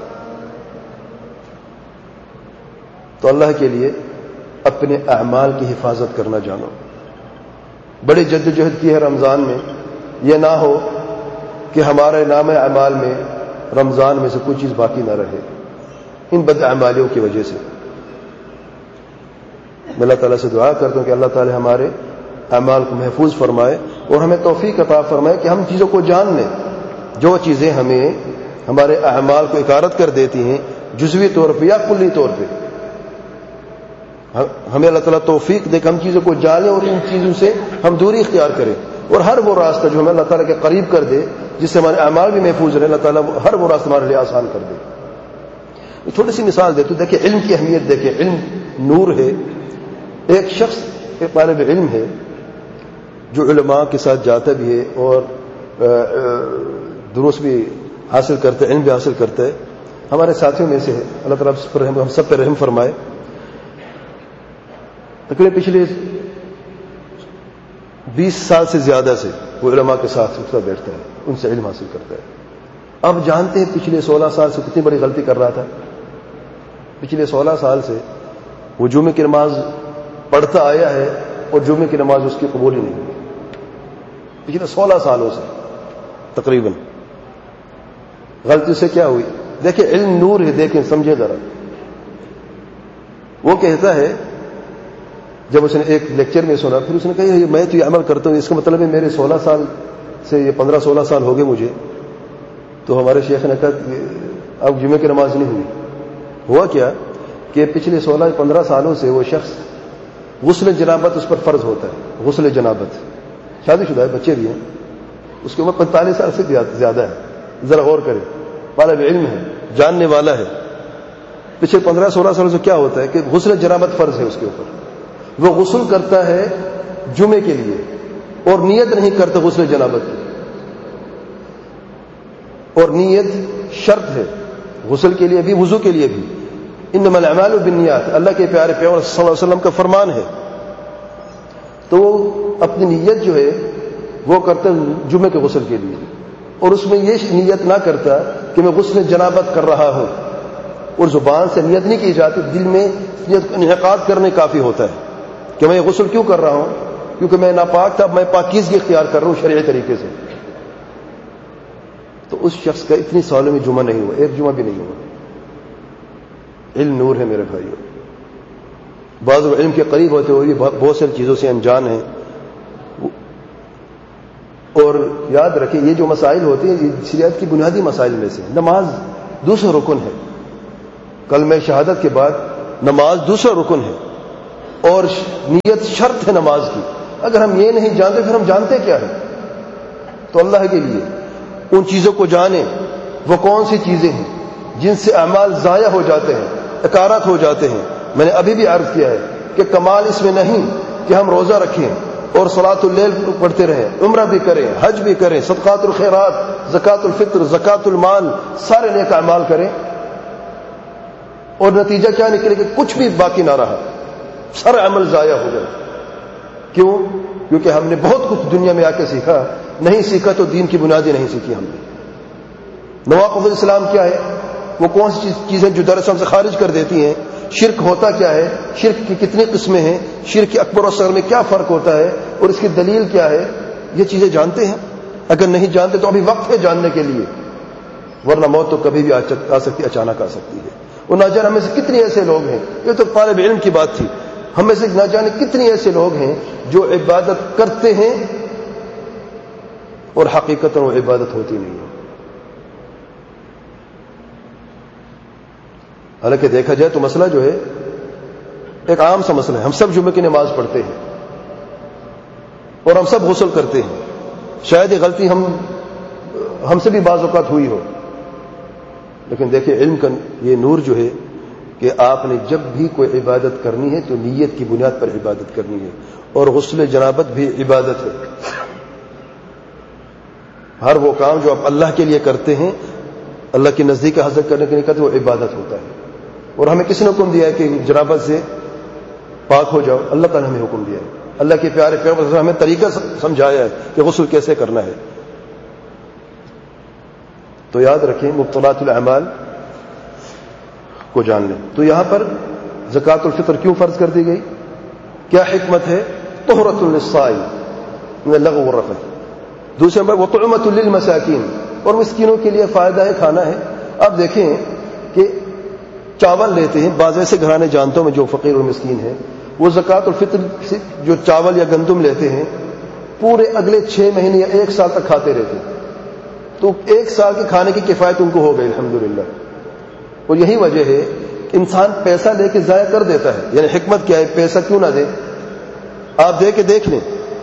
تو اللہ کے لیے اپنے اعمال کی حفاظت کرنا جانو۔ بڑی جد و جہد کی ہے رمضان میں، یہ نہ ہو کہ ہمارے نام اعمال میں رمضان میں سے کوئی چیز باقی نہ رہے ان بد اعمالیوں کی وجہ سے۔ میں اللہ تعالیٰ سے دعا کرتا ہوں کہ اللہ تعالیٰ ہمارے اعمال کو محفوظ فرمائے اور ہمیں توفیق عطا فرمائے کہ ہم چیزوں کو جان لیں، جو چیزیں ہمیں ہمارے اعمال کو اکارت کر دیتی ہیں جزوی طور پہ یا کلی طور پہ، ہمیں اللہ تعالیٰ توفیق دے کہ ہم چیزوں کو جانیں اور ان چیزوں سے ہم دوری اختیار کریں، اور ہر وہ راستہ جو ہمیں اللہ تعالیٰ کے قریب کر دے، جس سے ہمارے اعمال بھی محفوظ رہے، اللہ تعالیٰ ہر وہ راستہ ہمارے لیے آسان کر دے۔ چھوٹی سی مثال دیتا ہوں، دیکھیں علم کی اہمیت، دیکھیں علم نور ہے۔ ایک شخص ایک طالب علم ہے جو علماء کے ساتھ جاتا بھی ہے اور دروس بھی حاصل کرتا ہے، علم بھی حاصل کرتا ہے، ہمارے ساتھیوں میں سے ہے، اللہ تعالیٰ ہم سب پہ رحم فرمائے۔ تقریباً پچھلے بیس سال سے زیادہ سے وہ علماء کے ساتھ اٹھتا بیٹھتا ہے، ان سے علم حاصل کرتا ہے۔ اب جانتے ہیں پچھلے سولہ سال سے کتنی بڑی غلطی کر رہا تھا۔ پچھلے سولہ سال سے وہ جمعے کی نماز پڑھتا آیا ہے اور جمعے کی نماز اس کی قبول ہی نہیں ہوئی، پچھلے سولہ سالوں سے تقریباً۔ غلطی سے کیا ہوئی؟ دیکھیں علم نور ہے، دیکھیں سمجھے ذرا۔ وہ کہتا ہے، جب اس نے ایک لیکچر میں سنا، پھر اس نے کہا میں تو یہ عمل کرتا ہوں، اس کا مطلب ہے میرے سولہ سال سے یہ پندرہ سولہ سال ہو گئے مجھے۔ تو ہمارے شیخ نے کہا کہ اب جمعے کی نماز نہیں ہوئی۔ ہوا کیا کہ پچھلے سولہ پندرہ سالوں سے وہ شخص غسل جنابت اس پر فرض ہوتا ہے، غسل جنابت، شادی شدہ ہے، بچے بھی ہیں، اس کی عمر پینتالیس سال سے زیادہ ہے۔ ذرا غور کریں، طالب علم ہے، جاننے والا ہے، پچھلے پندرہ سولہ سالوں سے کیا ہوتا ہے کہ غسل جنابت فرض ہے اس کے اوپر، وہ غسل کرتا ہے جمعے کے لیے اور نیت نہیں کرتا غسل جنابت کی، اور نیت شرط ہے غسل کے لیے بھی وضو کے لیے بھی۔ انما الاعمال بالنیات، اللہ کے پیارے پیغمبر صلی اللہ علیہ وسلم کا فرمان ہے۔ تو وہ اپنی نیت جو ہے وہ کرتا جمعے کے غسل کے لیے، اور اس میں یہ نیت نہ کرتا کہ میں غسل جنابت کر رہا ہوں، اور زبان سے نیت نہیں کی جاتی، دل میں نیت کا انعقاد کرنے کافی ہوتا ہے کہ میں یہ غسل کیوں کر رہا ہوں، کیونکہ میں ناپاک تھا، میں پاکیزگی اختیار کر رہا ہوں شرعی طریقے سے۔ تو اس شخص کا اتنی سالوں میں جمعہ نہیں ہوا، ایک جمعہ بھی نہیں ہوا۔ علم نور ہے میرے بھائیوں، بعض علم کے قریب ہوتے ہوئے بہت ساری چیزوں سے انجان ہیں۔ اور یاد رکھیں یہ جو مسائل ہوتے ہیں یہ شریعت کی بنیادی مسائل میں سے، نماز دوسرا رکن ہے، کلمہ شہادت کے بعد نماز دوسرا رکن ہے، اور نیت شرط ہے نماز کی. اگر ہم یہ نہیں جانتے پھر ہم جانتے کیا ہے؟ تو اللہ کے لیے ان چیزوں کو جانیں. وہ کون سی چیزیں ہیں جن سے اعمال ضائع ہو جاتے ہیں, اکارت ہو جاتے ہیں. میں نے ابھی بھی عرض کیا ہے کہ کمال اس میں نہیں کہ ہم روزہ رکھیں اور صلاۃ اللیل پڑھتے رہیں, عمرہ بھی کریں, حج بھی کریں, صدقات الخیرات, زکات الفطر, زکات المال, سارے نیک اعمال کریں, اور نتیجہ کیا نکلے کہ کچھ بھی باقی نہ رہا, سارا عمل ضائع ہو گیا. کیوں؟ کیونکہ ہم نے بہت کچھ دنیا میں آ کے سیکھا, نہیں سیکھا تو دین کی بنیادیں نہیں سیکھی ہم نے. نواقض الاسلام کیا ہے؟ وہ کون سی چیزیں جو در اصل سے خارج کر دیتی ہیں؟ شرک ہوتا کیا ہے, شرک کی کتنی قسمیں ہیں, شرک اکبر اور اصغر میں کیا فرق ہوتا ہے, اور اس کی دلیل کیا ہے, یہ چیزیں جانتے ہیں. اگر نہیں جانتے تو ابھی وقت ہے جاننے کے لیے, ورنہ موت تو کبھی بھی آ سکتی, اچانک آ سکتی ہے. اور نہ جانے ہم میں سے کتنے ایسے لوگ ہیں, یہ تو طالب علم کی بات تھی, ہم میں سے نہ جانے کتنے ایسے لوگ ہیں جو عبادت کرتے ہیں اور حقیقت وہ عبادت ہوتی نہیں ہے. حالانکہ دیکھا جائے تو مسئلہ جو ہے ایک عام سا مسئلہ ہے. ہم سب جمعے کی نماز پڑھتے ہیں اور ہم سب غسل کرتے ہیں. شاید یہ غلطی ہم ہم سے بھی بعض اوقات ہوئی ہو, لیکن دیکھیں علم کا یہ نور جو ہے کہ آپ نے جب بھی کوئی عبادت کرنی ہے تو نیت کی بنیاد پر عبادت کرنی ہے, اور غسل جنابت بھی عبادت ہے. ہر وہ کام جو آپ اللہ کے لیے کرتے ہیں, اللہ کے نزدیک حاصل کرنے کے لیے کرتے ہیں, وہ عبادت ہوتا ہے. اور ہمیں کس نے حکم دیا ہے کہ جنابت سے پاک ہو جاؤ؟ اللہ تعالیٰ نے ہمیں حکم دیا ہے. اللہ کے پیارے پیغمبر نے ہمیں طریقہ سمجھایا ہے کہ غسل کیسے کرنا ہے. تو یاد رکھیں, مبطلات الاعمال کو جان لیں. تو یہاں پر زکوٰۃ الفطر کیوں فرض کر دی گئی؟ کیا حکمت ہے؟ طہرۃ للصائم من اللغو والرفث. دوسرے نمبر وطعمۃ للمساکین, اور مسکینوں کے لیے فائدہ ہے, کھانا ہے. اب دیکھیں کہ چاول لیتے ہیں, بعض ایسے گھرانے جانتا ہوں میں جو فقیر اور مسکین ہیں, وہ زکوٰۃ الفطر سے جو چاول یا گندم لیتے ہیں پورے اگلے چھ مہینے یا ایک سال تک کھاتے رہتے ہیں. تو ایک سال کے کھانے کی کفایت ان کو ہو گئی الحمدللہ. اور یہی وجہ ہے انسان پیسہ لے کے ضائع کر دیتا ہے. یعنی حکمت کیا ہے؟ پیسہ کیوں نہ دے, آپ دے کے دیکھ لیں.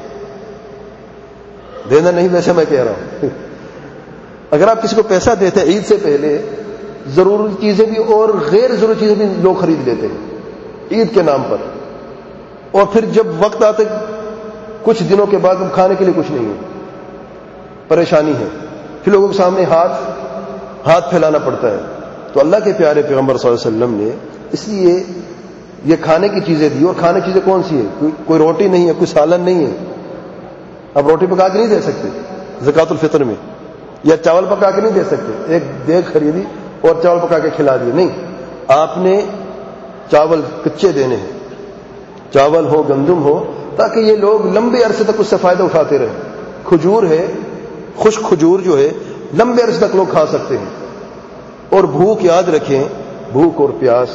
دینا نہیں ویسے میں کہہ رہا ہوں. اگر آپ کسی کو پیسہ دیتے ہیں عید سے پہلے, ضروری چیزیں بھی اور غیر ضروری چیزیں بھی لوگ خرید لیتے ہیں عید کے نام پر, اور پھر جب وقت آتے کچھ دنوں کے بعد کھانے کے لیے کچھ نہیں ہے, پریشانی ہے, پھر لوگوں کے سامنے ہاتھ ہاتھ پھیلانا پڑتا ہے. تو اللہ کے پیارے پیغمبر صلی اللہ علیہ وسلم نے اس لیے یہ کھانے کی چیزیں دی. اور کھانے کی چیزیں کون سی ہیں؟ کوئی, کوئی روٹی نہیں ہے, کوئی سالن نہیں ہے. اب روٹی پکا کے نہیں دے سکتے زکوٰۃ الفطر میں, یا چاول پکا کے نہیں دے سکتے, ایک دیگ خریدی اور چاول پکا کے کھلا دیے. نہیں, آپ نے چاول کچے دینے ہیں, چاول ہو, گندم ہو, تاکہ یہ لوگ لمبے عرصے تک اس سے فائدہ اٹھاتے رہیں. کھجور ہے, خشک کھجور جو ہے لمبے عرصے تک لوگ کھا سکتے ہیں. اور بھوک, یاد رکھیں, بھوک اور پیاس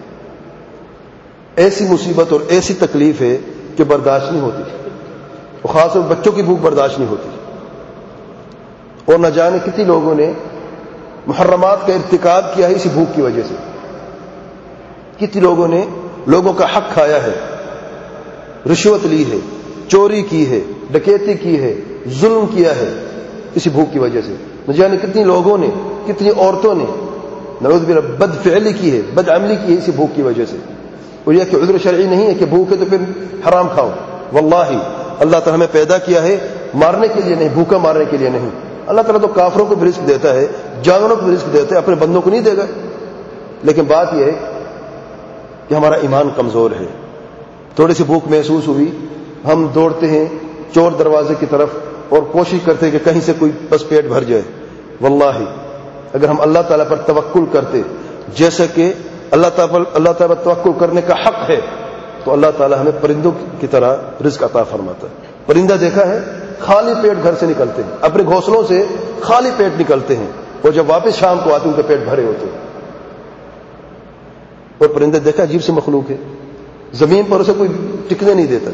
ایسی مصیبت اور ایسی تکلیف ہے کہ برداشت نہیں ہوتی, اور خاص طور بچوں کی بھوک برداشت نہیں ہوتی. اور نہ جانے کتنی لوگوں نے محرمات کا ارتکاب کیا ہے اسی بھوک کی وجہ سے. کتنی لوگوں نے لوگوں کا حق کھایا ہے, رشوت لی ہے, چوری کی ہے, ڈکیتی کی ہے, ظلم کیا ہے اسی بھوک کی وجہ سے. نہ جانے کتنی لوگوں نے, کتنی عورتوں نے نعوذ باللہ بد فعلی کی ہے, بد عملی کی ہے اسی بھوک کی وجہ سے. اور یہ کہ عذر شرعی نہیں ہے کہ بھوک ہے تو پھر حرام کھاؤ. واللہ اللہ تعالیٰ ہمیں پیدا کیا ہے مارنے کے لیے نہیں, بھوکا مارنے کے لیے نہیں. اللہ تعالیٰ تو کافروں کو بھی رزق دیتا ہے, جانوروں کو بھی رزق دیتا ہے, اپنے بندوں کو نہیں دے گا. لیکن بات یہ ہے کہ ہمارا ایمان کمزور ہے. تھوڑی سی بھوک محسوس ہوئی, ہم دوڑتے ہیں چور دروازے کی طرف اور کوشش کرتے ہیں کہ کہیں سے کوئی بس پیٹ بھر جائے. واللہ اگر ہم اللہ تعالیٰ پر توکل کرتے, جیسا کہ اللہ تعالیٰ اللہ تعالیٰ پر توکل کرنے کا حق ہے, تو اللہ تعالیٰ ہمیں پرندوں کی طرح رزق عطا فرماتا ہے. پرندہ دیکھا ہے خالی پیٹ گھر سے نکلتے ہیں, اپنے گھونسلوں سے خالی پیٹ نکلتے ہیں, اور جب واپس شام کو آتے ہیں ان کے پیٹ بھرے ہوتے ہیں. اور پرندے دیکھا عجیب سے مخلوق ہے, زمین پر اسے کوئی ٹکنے نہیں دیتا,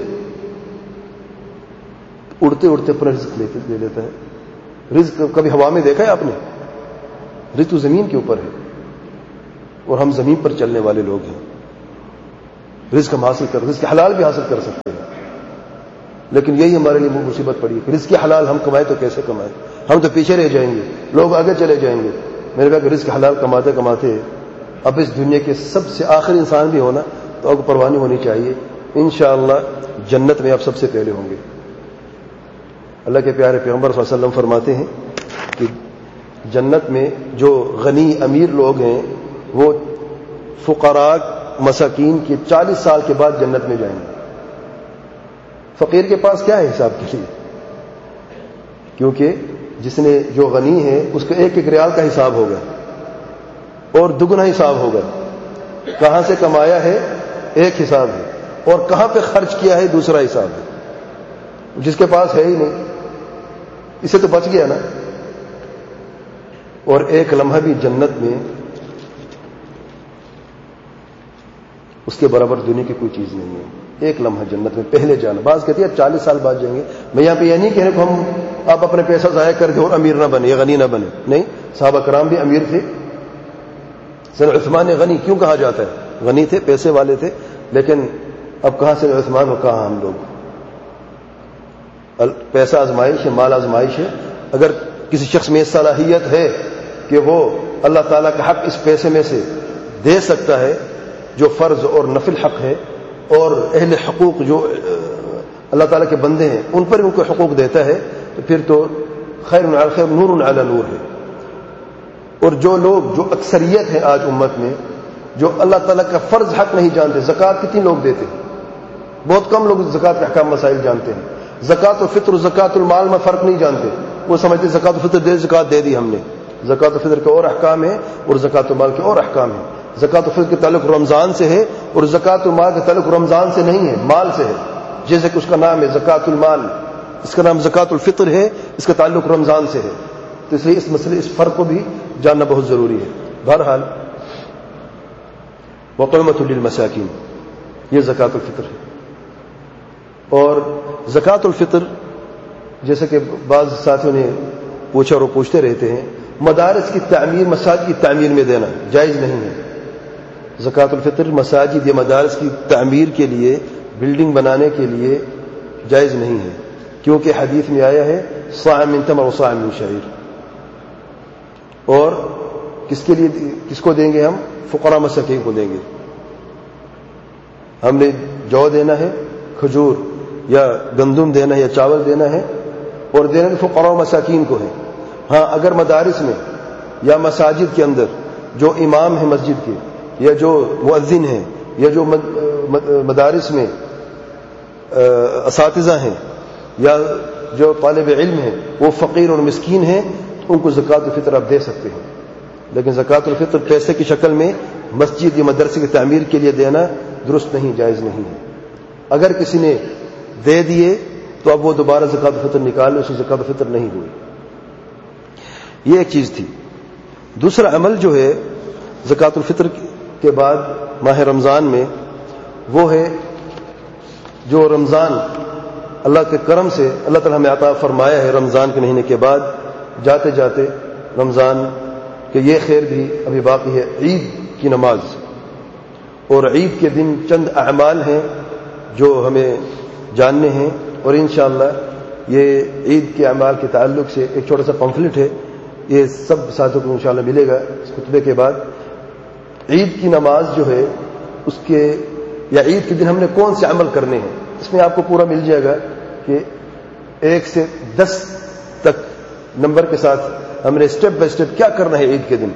اڑتے اڑتے اپنا رزق لے لیتا ہے. رزق کبھی ہوا میں دیکھا ہے آپ نے؟ رزق تو زمین کے اوپر ہے, اور ہم زمین پر چلنے والے لوگ ہیں. رزق ہم حاصل کر رزق حلال بھی حاصل کر سکتے ہیں، لیکن یہی ہمارے لیے مصیبت پڑی ہے، رزق حلال ہم کمائیں تو کیسے کمائیں؟ ہم تو پیچھے رہ جائیں گے، لوگ آگے چلے جائیں گے۔ میرے کہا کہ رزق حلال کماتے کماتے اب اس دنیا کے سب سے آخری انسان بھی ہونا تو اب پروانی ہونی چاہیے، انشاءاللہ جنت میں آپ سب سے پہلے ہوں گے۔ اللہ کے پیارے پیغمبر صلی اللہ علیہ وسلم فرماتے ہیں کہ جنت میں جو غنی امیر لوگ ہیں وہ فقراء مساکین کے چالیس سال کے بعد جنت میں جائیں گے۔ فقیر کے پاس کیا ہے حساب کے لیے؟ کیونکہ جس نے جو غنی ہے اس کو ایک ایک ریال کا حساب ہوگا اور دگنا حساب ہوگا، کہاں سے کمایا ہے ایک حساب ہے اور کہاں پہ خرچ کیا ہے دوسرا حساب ہے۔ جس کے پاس ہے ہی نہیں اسے تو بچ گیا نا۔ اور ایک لمحہ بھی جنت میں اس کے برابر دنیا کی کوئی چیز نہیں ہے۔ ایک لمحہ جنت میں پہلے جانا، بعض کہتے ہیں چالیس سال بعد جائیں گے۔ میں یہاں پہ یہ نہیں کہہ رہا کہ ہم آپ اپنے پیسہ ضائع کر کے اور امیر نہ بنے یا غنی نہ بنے، نہیں، صحابہ کرام بھی امیر تھے۔ سر عثمان غنی کیوں کہا جاتا ہے؟ غنی تھے، پیسے والے تھے، لیکن اب کہاں سے عثمان ہو کہاں ہم لوگ؟ پیسہ آزمائش ہے، مال آزمائش ہے۔ اگر کسی شخص میں صلاحیت ہے کہ وہ اللہ تعالیٰ کا حق اس پیسے میں سے دے سکتا ہے جو فرض اور نفل حق ہے، اور اہل حقوق جو اللہ تعالیٰ کے بندے ہیں ان پر ان کو حقوق دیتا ہے، تو پھر تو خیر علی خیر نور علی نور ہے۔ اور جو لوگ جو اکثریت ہے آج امت میں جو اللہ تعالیٰ کا فرض حق نہیں جانتے، زکوٰۃ کتنی لوگ دیتے ہیں؟ بہت کم لوگ زکوٰۃ کے احکام مسائل جانتے ہیں۔ زکوٰۃ الفطر زکوٰۃ المال میں فرق نہیں جانتے، وہ سمجھتے زکوٰۃ الفطر دے زکوٰۃ دے دی ہم نے۔ زکوٰۃ الفطر کے اور احکام ہیں اور زکوٰۃ المال کے اور احکام ہیں۔ زکوٰۃ الفطر کے تعلق رمضان سے ہے اور زکوٰۃ المال کا تعلق رمضان سے نہیں ہے، مال سے ہے، جیسے کہ اس کا نام ہے زکوٰۃ المال، اس کا نام زکوٰۃ الفطر ہے، اس کا تعلق رمضان سے ہے۔ تو اس لیے اس مسئلے اس فرق کو بھی جاننا بہت ضروری ہے۔ بہرحال وَطُعِمَةٌ لِّلْمَسَاكِينِ یہ زکوٰۃ الفطر ہے۔ اور زکوٰۃ الفطر جیسے کہ بعض ساتھیوں نے پوچھا اور وہ پوچھتے رہتے ہیں، مدارس کی تعمیر، مساجد کی تعمیر میں دینا جائز نہیں ہے۔ زکوٰۃ الفطر مساجد یا مدارس کی تعمیر کے لیے، بلڈنگ بنانے کے لیے جائز نہیں ہے، کیونکہ حدیث میں آیا ہے صاع من تمر و صاع من شعیر۔ اور کس کے لیے کس کو دیں گے؟ ہم فقراء مساکین کو دیں گے۔ ہم نے جو دینا ہے، کھجور یا گندم دینا ہے یا چاول دینا ہے، اور دینا بھی فقراء و مساکین کو ہے۔ ہاں اگر مدارس میں یا مساجد کے اندر جو امام ہیں مسجد کے یا جو مؤذن ہیں یا جو مدارس میں اساتذہ ہیں یا جو طالب علم ہیں وہ فقیر اور مسکین ہیں، ان کو زکوٰۃ الفطر آپ دے سکتے ہیں، لیکن زکوٰۃ الفطر پیسے کی شکل میں مسجد یا مدرسے کی تعمیر کے لیے دینا درست نہیں، جائز نہیں ہے۔ اگر کسی نے دے دیے تو اب وہ دوبارہ زکوٰۃ الفطر نکال لے، اس کی زکوٰۃ الفطر نہیں ہوئی۔ یہ ایک چیز تھی۔ دوسرا عمل جو ہے زکوٰۃ الفطر کے بعد ماہ رمضان میں، وہ ہے جو رمضان اللہ کے کرم سے اللہ تعالیٰ ہمیں عطا فرمایا ہے رمضان کے مہینے کے بعد جاتے جاتے رمضان کہ یہ خیر بھی ابھی باقی ہے، عید کی نماز۔ اور عید کے دن چند اعمال ہیں جو ہمیں جاننے ہیں، اور انشاءاللہ یہ عید کے اعمال کے تعلق سے ایک چھوٹا سا پمفلٹ ہے، یہ سب ساتھوں کو انشاءاللہ ملے گا اس خطبے کے بعد۔ عید کی نماز جو ہے اس کے یا عید کے دن ہم نے کون سے عمل کرنے ہیں، اس میں آپ کو پورا مل جائے گا کہ ایک سے دس تک نمبر کے ساتھ ہم نے سٹیپ بائی سٹیپ کیا کرنا ہے عید کے دن۔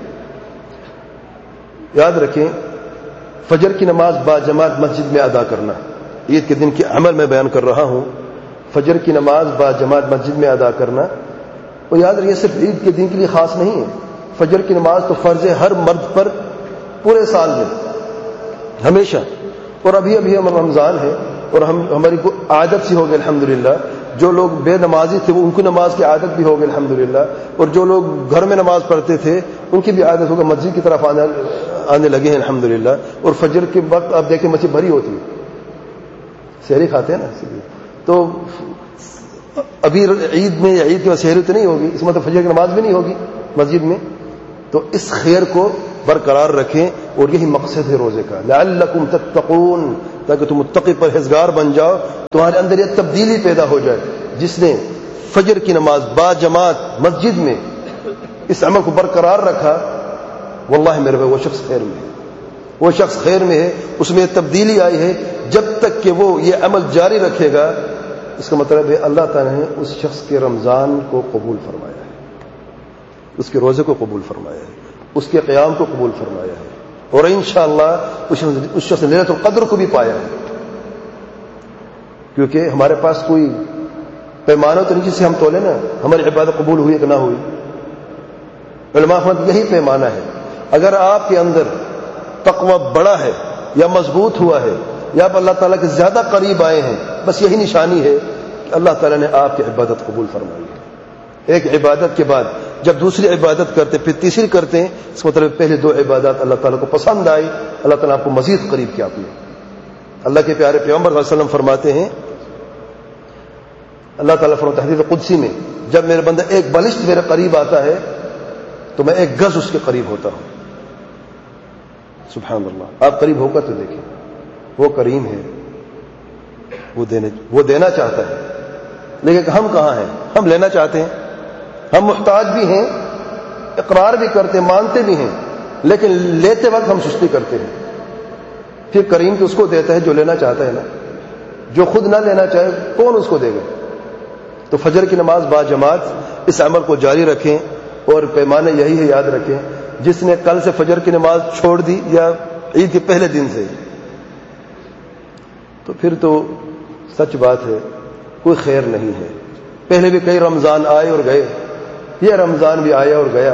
یاد رکھیں، فجر کی نماز با جماعت مسجد میں ادا کرنا عید کے دن کے عمل میں بیان کر رہا ہوں۔ فجر کی نماز با جماعت مسجد میں ادا کرنا، اور یاد رکھیے صرف عید کے دن کے لیے خاص نہیں ہے، فجر کی نماز تو فرض ہے ہر مرد پر پورے سال میں ہمیشہ۔ اور ابھی ابھی ہم رمضان ہے اور ہم ہماری کو عادت سی ہو گئی الحمدللہ، جو لوگ بے نمازی تھے وہ ان کو نماز کی عادت بھی ہو گئی الحمدللہ، اور جو لوگ گھر میں نماز پڑھتے تھے ان کی بھی عادت ہوگی، مسجد کی طرف آنے آنے لگے ہیں الحمدللہ۔ اور فجر کے وقت آپ دیکھیں مسجد بھری ہوتی ہے، سحری کھاتے ہیں نا، تو ابھی عید میں یا عید کی سحری تو نہیں ہوگی، اس مطلب فجر کی نماز بھی نہیں ہوگی مسجد میں، تو اس خیر کو برقرار رکھیں، اور یہی مقصد ہے روزے کا، لعلکم تتقون، تاکہ تم متقی پرہیزگار بن جاؤ، تمہارے اندر یہ تبدیلی پیدا ہو جائے۔ جس نے فجر کی نماز با جماعت مسجد میں اس عمل کو برقرار رکھا، واللہ میرے بھائی وہ شخص خیر میں ہے، وہ شخص خیر میں ہے، اس میں تبدیلی آئی ہے۔ جب تک کہ وہ یہ عمل جاری رکھے گا، اس کا مطلب ہے اللہ تعالیٰ نے اس شخص کے رمضان کو قبول فرمایا ہے، اس کے روزے کو قبول فرمایا ہے، اس کے قیام کو قبول فرمایا ہے، اور انشاءاللہ اس شخص نے لیلۃ القدر کو بھی پایا ہے۔ کیونکہ ہمارے پاس کوئی پیمانہ تو نہیں جس سے ہم تولے نا ہماری عبادت قبول ہوئی کہ نہ ہوئی۔ علماء فرماتے یہی پیمانہ ہے۔ اگر آپ کے اندر تقوی بڑا ہے یا مضبوط ہوا ہے یا آپ اللہ تعالیٰ کے زیادہ قریب آئے ہیں، بس یہی نشانی ہے کہ اللہ تعالیٰ نے آپ کی عبادت قبول فرمائی ہے۔ ایک عبادت کے بعد جب دوسری عبادت کرتے پھر تیسری کرتے ہیں، اس کا مطلب پہلے دو عبادات اللہ تعالیٰ کو پسند آئی، اللہ تعالیٰ آپ کو مزید قریب کیا اپنے۔ اللہ کے پیارے پیغمبر صلی اللہ علیہ وسلم فرماتے ہیں، اللہ تعالیٰ فرماتے ہیں حدیث قدسی میں، جب میرے بندہ ایک بلشت میرے قریب آتا ہے تو میں ایک گز اس کے قریب ہوتا ہوں۔ سبحان اللہ، آپ قریب ہو کر تو دیکھیں، وہ کریم ہے، وہ دینے وہ دینا چاہتا ہے، لیکن ہم کہاں ہیں؟ ہم لینا چاہتے ہیں، ہم محتاج بھی ہیں، اقرار بھی کرتے ہیں، مانتے بھی ہیں، لیکن لیتے وقت ہم سستی کرتے ہیں۔ پھر کریم تو اس کو دیتا ہے جو لینا چاہتا ہے نا، جو خود نہ لینا چاہے کون اس کو دے گا؟ تو فجر کی نماز با جماعت اس عمل کو جاری رکھیں، اور پیمانے یہی ہے، یاد رکھیں، جس نے کل سے فجر کی نماز چھوڑ دی یا عید کے پہلے دن سے، تو پھر تو سچ بات ہے کوئی خیر نہیں ہے۔ پہلے بھی کئی رمضان آئے اور گئے، یہ رمضان بھی آیا اور گیا،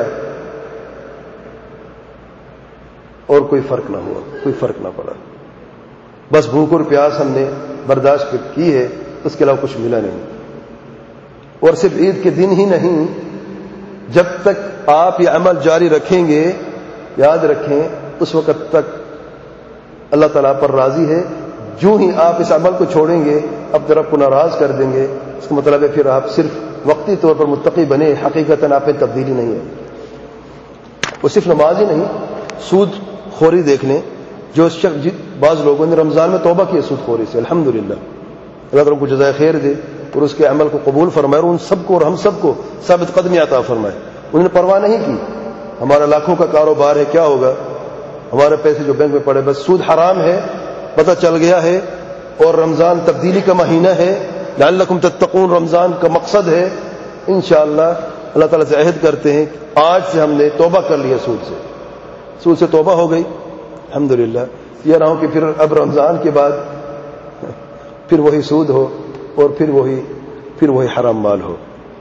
اور کوئی فرق نہ ہوا، کوئی فرق نہ پڑا، بس بھوک اور پیاس ہم نے برداشت کی ہے، اس کے علاوہ کچھ ملا نہیں۔ اور صرف عید کے دن ہی نہیں، جب تک آپ یہ عمل جاری رکھیں گے، یاد رکھیں اس وقت تک اللہ تعالیٰ پر راضی ہے۔ جو ہی آپ اس عمل کو چھوڑیں گے، اپنے رب کو ناراض کر دیں گے، اس کا مطلب ہے پھر آپ صرف وقتی طور پر متقی بنے، حقیقتاً آپ میں تبدیلی نہیں ہے۔ وہ صرف نماز ہی نہیں، سود خوری دیکھ لیں، جو شخص بعض لوگوں نے رمضان میں توبہ کی سود خوری سے، الحمدللہ، اللہ تعالیٰ کو جزائے خیر دے اور اس کے عمل کو قبول فرمائے، اور ان سب کو اور ہم سب کو ثابت قدمی عطا فرمائے۔ انہوں نے پرواہ نہیں کی، ہمارا لاکھوں کا کاروبار ہے، کیا ہوگا، ہمارے پیسے جو بینک میں پڑے، بس سود حرام ہے، پتہ چل گیا ہے، اور رمضان تبدیلی کا مہینہ ہے، لعلکم تتقون رمضان کا مقصد ہے۔ انشاءاللہ اللہ تعالیٰ سے عہد کرتے ہیں، آج سے ہم نے توبہ کر لیا، سود سے سود سے توبہ ہو گئی، الحمدللہ۔ یہ نہ ہو کہ پھر اب رمضان کے بعد پھر وہی سود ہو اور پھر وہی پھر وہی حرام مال ہو۔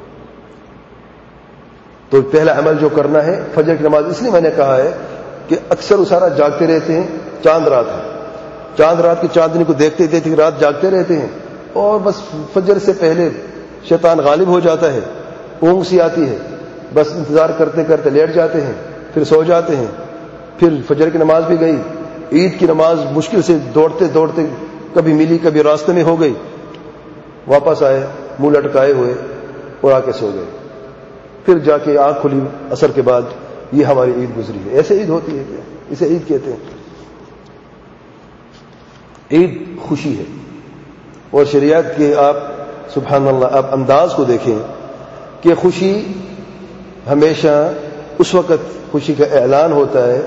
تو پہلا عمل جو کرنا ہے فجر کی نماز، اس لیے میں نے کہا ہے کہ اکثر اسارا جاگتے رہتے ہیں، چاند رات ہے، چاند رات کی چاندنی کو دیکھتے دیکھتے رات جاگتے رہتے ہیں، اور بس فجر سے پہلے شیطان غالب ہو جاتا ہے، اونگ سی آتی ہے، بس انتظار کرتے کرتے لیٹ جاتے ہیں، پھر سو جاتے ہیں، پھر فجر کی نماز بھی گئی، عید کی نماز مشکل سے دوڑتے دوڑتے کبھی ملی کبھی راستے میں ہو گئی، واپس آئے منہ لٹکائے ہوئے اور آ کے سو گئے، پھر جا کے آنکھ کھلی عصر کے بعد، یہ ہماری عید گزری ہے۔ ایسے عید ہوتی ہے کیا؟ اسے عید کہتے ہیں۔ عید خوشی ہے، اور شریعت کے آپ سبحان اللہ آپ انداز کو دیکھیں کہ خوشی ہمیشہ اس وقت خوشی کا اعلان ہوتا ہے،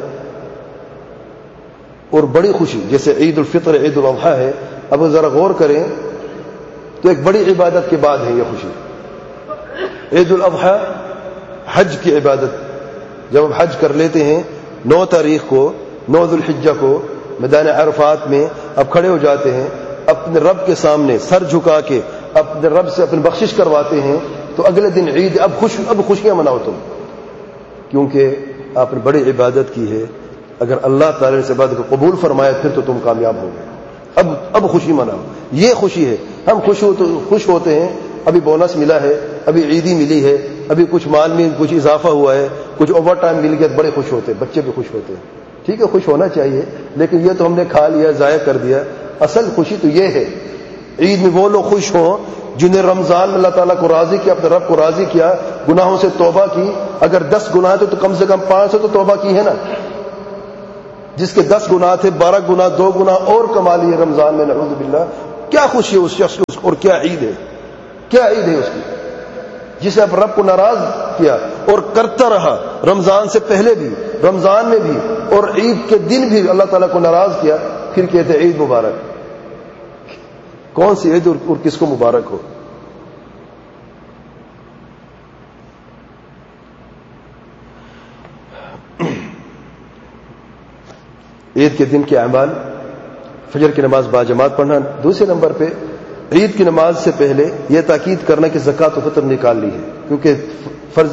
اور بڑی خوشی جیسے عید الفطر عید الاضحیٰ ہے، اب ذرا غور کریں تو ایک بڑی عبادت کے بعد ہے یہ خوشی۔ عید الاضحیٰ حج کی عبادت، جب ہم حج کر لیتے ہیں نو تاریخ کو، نو ذو الحجہ کو میدان عرفات میں اب کھڑے ہو جاتے ہیں، اپنے رب کے سامنے سر جھکا کے اپنے رب سے اپنی بخشش کرواتے ہیں، تو اگلے دن عید، اب خوش اب خوشیاں مناؤ تم، کیونکہ آپ نے بڑی عبادت کی ہے۔ اگر اللہ تعالی نے اس عبادت کو قبول فرمایا پھر تو تم کامیاب ہو گئے، اب اب خوشی مناؤ، یہ خوشی ہے۔ ہم خوش ہو تو خوش ہوتے ہیں، ابھی بونس ملا ہے، ابھی عیدی ملی ہے، ابھی کچھ مال میں کچھ اضافہ ہوا ہے، کچھ اوور ٹائم مل گیا، بڑے خوش ہوتے ہیں، بچے بھی خوش ہوتے ہیں، ٹھیک ہے خوش ہونا چاہیے، لیکن یہ تو ہم نے کھا لیا، ضائع کر دیا۔ اصل خوشی تو یہ ہے، عید میں وہ لوگ خوش ہوں جنہیں رمضان میں اللہ تعالیٰ کو راضی کیا، اپنے رب کو راضی کیا، گناہوں سے توبہ کی، اگر دس گناہ تو, تو کم سے کم پانچ سے تو توبہ کی ہے نا، جس کے دس گناہ تھے بارہ گناہ دو گناہ اور کما لیے رمضان میں، نعوذ باللہ. کیا خوشی ہے اس شخص کو، اور کیا عید ہے، کیا عید ہے اس کی، جسے اب رب کو ناراض کیا اور کرتا رہا رمضان سے پہلے بھی، رمضان میں بھی، اور عید کے دن بھی اللہ تعالیٰ کو ناراض کیا. پھر کہتے ہیں عید مبارک. کون سی عید اور کس کو مبارک ہو؟ عید کے دن کے اعمال، فجر کی نماز باجماعت پڑھنا. دوسرے نمبر پہ عید کی نماز سے پہلے یہ تاکید کرنا کہ زکوٰۃ و فطر نکال لی ہے، کیونکہ فرض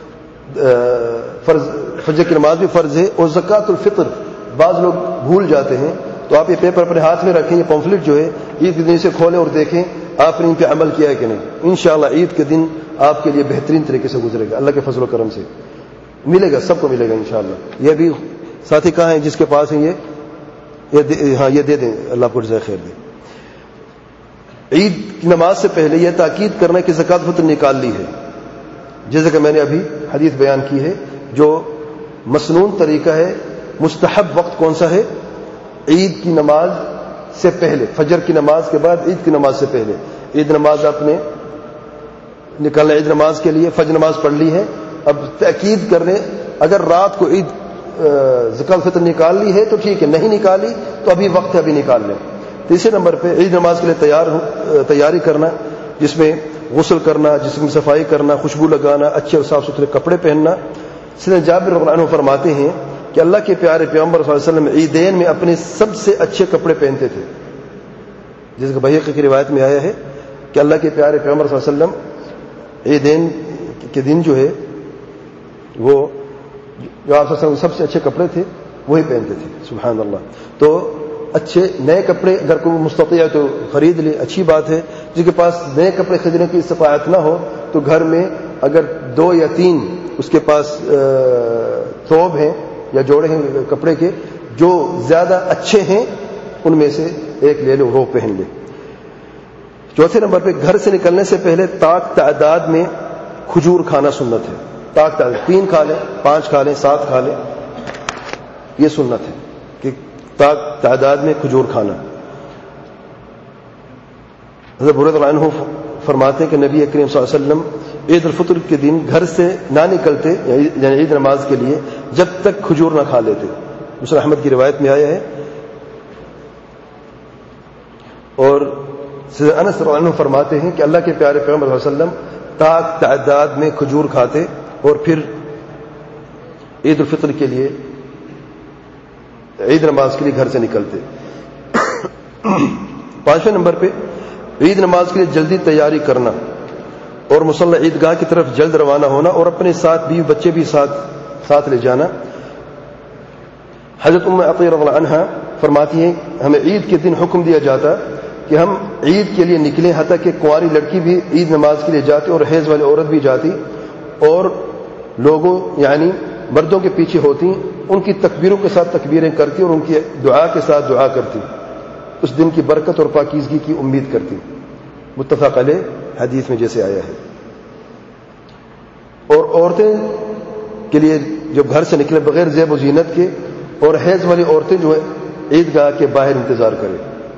فرض فجر کی نماز بھی فرض ہے، اور زکوٰۃ الفطر بعض لوگ بھول جاتے ہیں. تو آپ یہ پیپر اپنے ہاتھ میں رکھیں، یہ پمفلٹ جو ہے عید کے دن سے کھولیں اور دیکھیں آپ نے ان پہ عمل کیا ہے کہ نہیں. انشاءاللہ عید کے دن آپ کے لیے بہترین طریقے سے گزرے گا، اللہ کے فضل و کرم سے ملے گا، سب کو ملے گا انشاءاللہ. یہ بھی ساتھی کہاں ہیں جس کے پاس ہیں یہ ہاں یہ دے دیں، اللہ کو جزائے خیر دے. عید کی نماز سے پہلے یہ تاکید کرنا کہ زکوٰۃ فطر نکال لی ہے، جیسے کہ میں نے ابھی حدیث بیان کی ہے. جو مسنون طریقہ ہے، مستحب وقت کون سا ہے؟ عید کی نماز سے پہلے، فجر کی نماز کے بعد عید کی نماز سے پہلے. عید نماز آپ نے نکالنا عید نماز کے لیے، فجر نماز پڑھ لی ہے، اب تاکید کرنے اگر رات کو عید زکوٰۃ فطر نکال لی ہے تو ٹھیک ہے، نہیں نکالی تو ابھی وقت ہے، ابھی نکال لیں. تیسرے نمبر پہ عید نماز کے لیے تیار تیاری کرنا، جس میں غسل کرنا، جسم کی صفائی کرنا، خوشبو لگانا، اچھے اور صاف ستھرے کپڑے پہننا. سیدنا جابر رضی اللہ عنہ فرماتے ہیں کہ اللہ کے پیارے پیغمبر صلی اللہ علیہ وسلم عیدین میں اپنے سب سے اچھے کپڑے پہنتے تھے، جس کے بحقی کی روایت میں آیا ہے کہ اللہ کے پیارے پیغمبر صلی اللہ علیہ وسلم عیدین کے دن جو ہے وہ جو آپ صلی اللہ علیہ وسلم سب سے اچھے کپڑے تھے وہی پہنتے تھے. سبحان اللہ. تو اچھے نئے کپڑے اگر کوئی مستطیع ہے تو خرید لے، اچھی بات ہے. جس کے پاس نئے کپڑے خریدنے کی استطاعت نہ ہو تو گھر میں اگر دو یا تین اس کے پاس ثوب ہیں یا جوڑے ہیں کپڑے کے جو زیادہ اچھے ہیں، ان میں سے ایک لے لو، وہ پہن لے. چوتھے نمبر پہ گھر سے نکلنے سے پہلے طاق تعداد میں کھجور کھانا سنت ہے. طاق تعداد تین کھا لیں، پانچ کھا لیں، سات کھا لیں، یہ سنت ہے کہ طاق تعداد میں کھجور کھانا. حضرت ابو ہریرہ رضی اللہ عنہ فرماتے ہیں کہ نبی کریم صلی اللہ علیہ وسلم عید الفطر کے دن گھر سے نہ نکلتے، یعنی عید نماز کے لیے، جب تک کھجور نہ کھا لیتے. مسلم احمد کی روایت میں آیا ہے. اور سیدنا انس رضی اللہ عنہ فرماتے ہیں کہ اللہ کے پیارے پیغمبر صلی اللہ علیہ وسلم طاق تعداد میں کھجور کھاتے اور پھر عید الفطر کے لیے، عید نماز کے لیے گھر سے نکلتے. پانچویں نمبر پہ عید نماز کے لیے جلدی تیاری کرنا اور مصلی عیدگاہ کی طرف جلد روانہ ہونا، اور اپنے ساتھ بیوی بچے بھی ساتھ ساتھ لے جانا. حضرت ام عطیہ رضی اللہ عنہا فرماتی ہیں ہمیں عید کے دن حکم دیا جاتا کہ ہم عید کے لیے نکلیں، حتیٰ کہ کنواری لڑکی بھی عید نماز کے لیے جاتی اور حیض والی عورت بھی جاتی، اور لوگوں یعنی مردوں کے پیچھے ہوتی، ان کی تکبیروں کے ساتھ تکبیریں کرتی اور ان کی دعا کے ساتھ دعا کرتی، اس دن کی برکت اور پاکیزگی کی امید کرتی. متفق علیہ حدیث میں جیسے آیا ہے. اور عورتیں کے لیے جب گھر سے نکلے بغیر زیب و زینت کے، اور حیض والی عورتیں جو ہے عیدگاہ کے باہر انتظار کریں.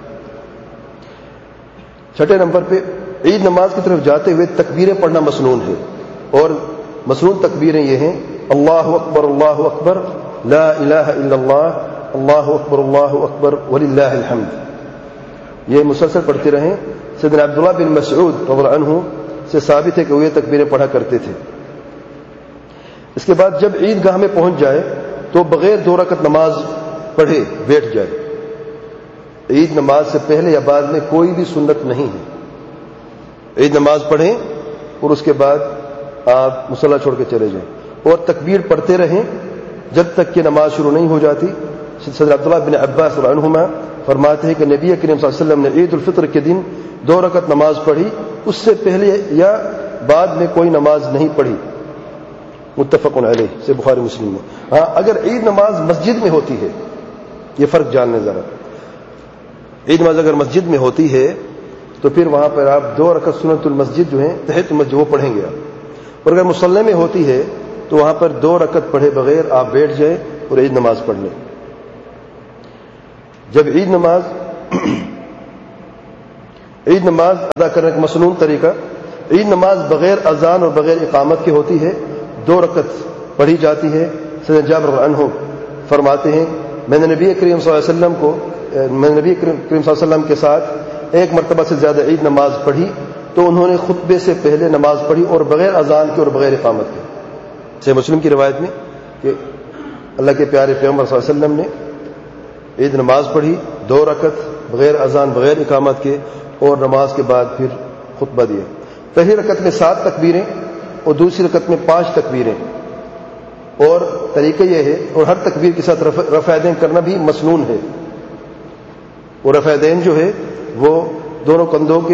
چھٹے نمبر پہ عید نماز کی طرف جاتے ہوئے تکبیریں پڑھنا مسنون ہے، اور مسنون تکبیریں یہ ہیں: اللہ اکبر اللہ اکبر، لا الہ الا اللہ، اللہ اکبر اللہ اکبر وللہ الحمد. یہ مسلسل پڑھتے رہیں. سیدنا عبداللہ بن مسعود رضی اللہ عنہ سے ثابت ہے کہ وہ یہ تکبیریں پڑھا کرتے تھے. اس کے بعد جب عیدگاہ میں پہنچ جائے تو بغیر دو رکعت نماز پڑھے بیٹھ جائے. عید نماز سے پہلے یا بعد میں کوئی بھی سنت نہیں ہے. عید نماز پڑھیں اور اس کے بعد آپ مصلی چھوڑ کے چلے جائیں، اور تکبیر پڑھتے رہیں جب تک کہ نماز شروع نہیں ہو جاتی. صدر عبداللہ بن عباس رضی اللہ عنہما فرماتے ہیں کہ نبی کریم صلی اللہ علیہ وسلم نے عید الفطر کے دن دو رکعت نماز پڑھی، اس سے پہلے یا بعد میں کوئی نماز نہیں پڑھی. متفق علیہ سے بخاری مسلم میں. ہاں اگر عید نماز مسجد میں ہوتی ہے، یہ فرق جاننے ذرا، عید نماز اگر مسجد میں ہوتی ہے تو پھر وہاں پر آپ دو رکعت سنت المسجد جو ہیں تحیۃ المسجد وہ پڑھیں گے آپ. اور اگر مصلی میں ہوتی ہے تو وہاں پر دو رکعت پڑھے بغیر آپ بیٹھ جائیں اور عید نماز پڑھ لیں. جب عید نماز عید نماز ادا کرنے کا مسنون طریقہ، عید نماز بغیر اذان اور بغیر اقامت کے ہوتی ہے، دو رکعت پڑھی جاتی ہے۔ سیدنا جابر رضی اللہ عنہ فرماتے ہیں میں نے نبی کریم صلی اللہ علیہ وسلم کو میں نے نبی کریم صلی اللہ علیہ وسلم کے ساتھ ایک مرتبہ سے زیادہ عید نماز پڑھی تو انہوں نے خطبے سے پہلے نماز پڑھی اور بغیر اذان کے اور بغیر اقامت کے۔ صحیح مسلم کی روایت میں کہ اللہ کے پیارے پیغمبر صلی اللہ علیہ وسلم نے عید نماز پڑھی دو رکعت بغیر اذان بغیر اقامت کے، اور نماز کے بعد پھر خطبہ دیا۔ پہلی رکعت میں سات تکبیریں اور دوسری رکعت میں پانچ تکبیریں، اور طریقہ یہ ہے، اور ہر تکبیر کے ساتھ رفع یدین کرنا بھی مسنون ہے، اور رفع یدین جو ہے وہ دونوں کندھوں کے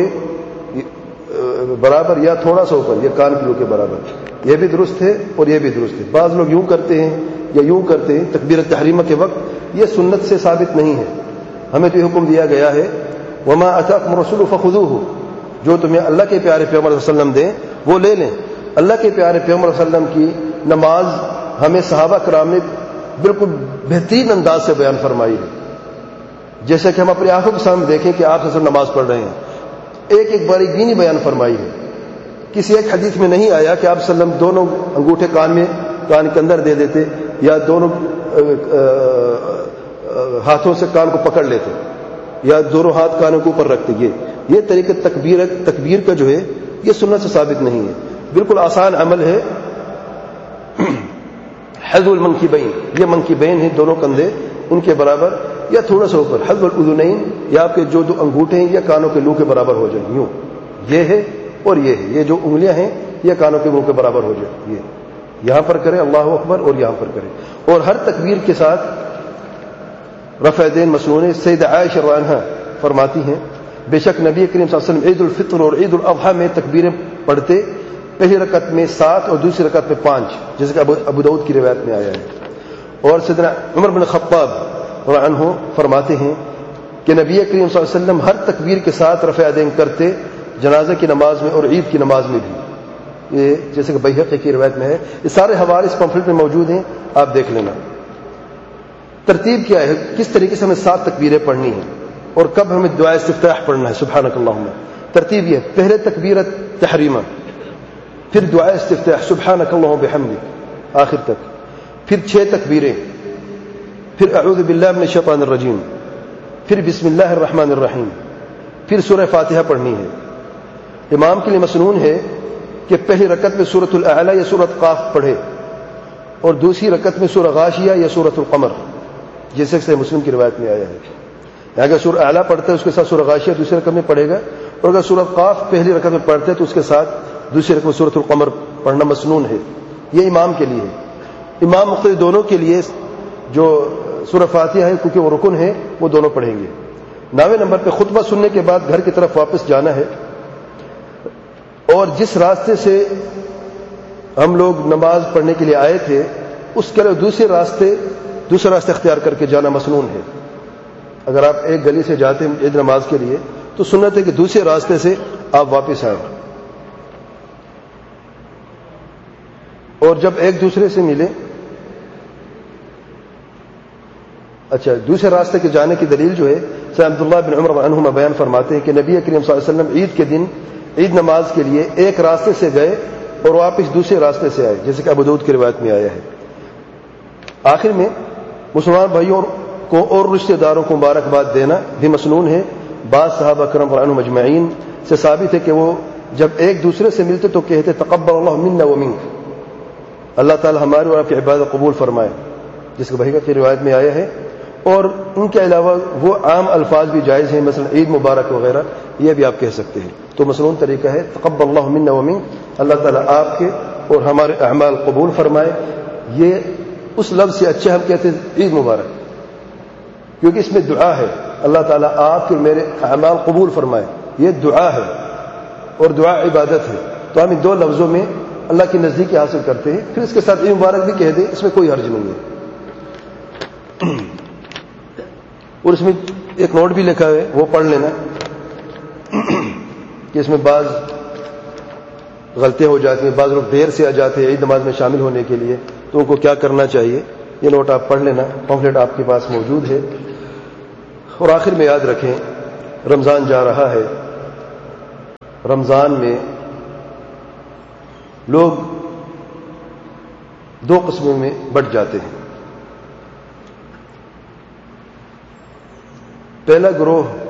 برابر یا تھوڑا سا اوپر یا کان کلو کے برابر، یہ بھی درست ہے اور یہ بھی درست ہے۔ بعض لوگ یوں کرتے ہیں یا یوں کرتے ہیں تکبیر تحریمہ کے وقت، یہ سنت سے ثابت نہیں ہے۔ ہمیں تو یہ حکم دیا گیا ہے وما اتاکم الرسول فخذوہ، جو تمہیں اللہ کے پیارے پیغمبر صلی اللہ علیہ وسلم دیں وہ لے لیں۔ اللہ کے پیارے پیغمبر صلی اللہ علیہ وسلم کی نماز ہمیں صحابہ کرام نے بالکل بہترین انداز سے بیان فرمائی ہے، جیسے کہ ہم اپنی آنکھوں کے سامنے دیکھیں کہ آپ سے نماز پڑھ رہے ہیں، ایک ایک باریک بینی بیان فرمائی ہے۔ کسی ایک حدیث میں نہیں آیا کہ آپ صلی اللہ علیہ وسلم دونوں انگوٹھے کان میں کان کے اندر دے دیتے یا دونوں ہاتھوں سے کان کو پکڑ لیتے یا دونوں ہاتھ کانوں کے اوپر رکھتے۔ یہ یہ طریقہ تکبیر تکبیر کا جو ہے یہ سنت سے ثابت نہیں ہے، بالکل آسان عمل ہے۔ حذو المنکبین، یہ منکبین ہیں دونوں کندھے ان کے برابر یا تھوڑا سا اوپر، حذو الاذنین یا آپ کے جو دو انگوٹھے ہیں یا کانوں کے لو کے برابر ہو جائیں، یوں یہ ہے اور یہ ہے، یہ جو انگلیاں ہیں یہ کانوں کے منہ کے برابر ہو جائیں، یہ یہاں پر کریں اللہ اکبر اور یہاں پر کریں، اور ہر تکبیر کے ساتھ رفع یدین مسنون۔ سیدہ عائشہ رضی اللہ عنہا فرماتی ہیں بے شک نبی کریم صلی اللہ علیہ وسلم عید الفطر اور عید الاضحیٰ میں تکبیریں پڑھتے، پہلی رکعت میں سات اور دوسری رکعت میں پانچ، جیسے کہ ابو داؤد کی روایت میں آیا ہے۔ اور سیدنا عمر بن خطاب رضی اللہ عنہ فرماتے ہیں کہ نبی کریم صلی اللہ علیہ وسلم ہر تکبیر کے ساتھ رفع یدین کرتے، جنازہ کی نماز میں اور عید کی نماز میں بھی، یہ جیسے کہ بیہقی کی روایت میں ہے۔ یہ سارے حوالے اس پمفلٹ میں موجود ہیں، آپ دیکھ لینا۔ ترتیب کیا ہے، کس طریقے سے ہمیں سات تکبیریں پڑھنی ہیں اور کب ہمیں دعا استفتاح پڑھنا ہے سبحانک اللہم۔ ترتیب یہ، پہلے تکبیرت تحریمہ، پھر دعا استفتاح سبحانک اللہم بحمدک آخر تک، پھر چھ تکبیریں، پھر اعوذ باللہ من الشیطان الرجیم، پھر بسم اللہ الرحمن الرحیم، پھر سورہ فاتحہ پڑھنی ہے۔ امام کے لیے مسنون ہے کہ پہلی رکعت میں سورۃ الاعلی یا سورۃ قاف پڑھے اور دوسری رکعت میں سورہ غاشیہ یا سورۃ القمر، جیسے کہ مسلم کی روایت میں آیا ہے۔ اگر سورہ اعلی پڑھتا ہے اس کے ساتھ سورہ غاشیہ دوسری رکعت میں پڑھے گا، اور اگر سورۃ قاف پہلی رکعت میں پڑھتے تو اس کے ساتھ دوسری رکعت میں سورۃ القمر پڑھنا مسنون ہے۔ یہ امام کے لیے ہے۔ امام مقتدی دونوں کے لیے جو سورہ فاتحہ ہے کیونکہ وہ رکن ہے وہ دونوں پڑھیں گے۔ نویں نمبر پہ خطبہ سننے کے بعد گھر کی طرف واپس جانا ہے، اور جس راستے سے ہم لوگ نماز پڑھنے کے لیے آئے تھے اس کے علاوہ دوسرے راستے دوسرا راستہ اختیار کر کے جانا مسنون ہے۔ اگر آپ ایک گلی سے جاتے ہیں عید نماز کے لیے تو سنت ہے کہ دوسرے راستے سے آپ واپس آئیں، اور جب ایک دوسرے سے ملیں، اچھا دوسرے راستے کے جانے کی دلیل جو ہے سیدنا عبداللہ بن عمر رضی اللہ عنہما بیان فرماتے ہیں کہ نبی کریم صلی اللہ علیہ وسلم عید کے دن عید نماز کے لیے ایک راستے سے گئے اور واپس دوسرے راستے سے آئے، جیسے کہ ابو داؤد کی روایت میں آیا ہے۔ آخر میں مسلمان بھائیوں کو اور رشتہ داروں کو مبارکباد دینا بھی مسنون ہے۔ بعض صحابہ کرام رضی اللہ عنہم اجمعین سے ثابت ہے کہ وہ جب ایک دوسرے سے ملتے تو کہتے تقبل اللہ منا ومنک، اللہ تعالی ہماری اور آپ کی عبادت قبول فرمائے، جس کے بحیقہ کی روایت میں آیا ہے۔ اور ان کے علاوہ وہ عام الفاظ بھی جائز ہیں، مثلا عید مبارک وغیرہ، یہ بھی آپ کہہ سکتے ہیں۔ تو مسنون طریقہ ہے تقبل اللہ منا ومنک، اللہ تعالیٰ آپ کے اور ہمارے اعمال قبول فرمائے۔ یہ اس لفظ سے اچھا ہم کہتے ہیں عید مبارک، کیونکہ اس میں دعا ہے، اللہ تعالیٰ آپ کے میرے اعمال قبول فرمائے، یہ دعا ہے اور دعا عبادت ہے۔ تو ہم ان دو لفظوں میں اللہ کی نزدیکی حاصل کرتے ہیں، پھر اس کے ساتھ عید مبارک بھی کہہ دیں، اس میں کوئی حرج نہیں ہے۔ اور اس میں ایک نوٹ بھی لکھا ہے وہ پڑھ لینا کہ اس میں بعض غلطیاں ہو جاتی ہیں، بعض لوگ دیر سے آ جاتے ہیں عید نماز میں شامل ہونے کے لیے، تو ان کو کیا کرنا چاہیے، یہ نوٹ آپ پڑھ لینا، پمفلٹ آپ کے پاس موجود ہے۔ اور آخر میں یاد رکھیں، رمضان جا رہا ہے، رمضان میں لوگ دو قسموں میں بٹ جاتے ہیں۔ پہلا گروہ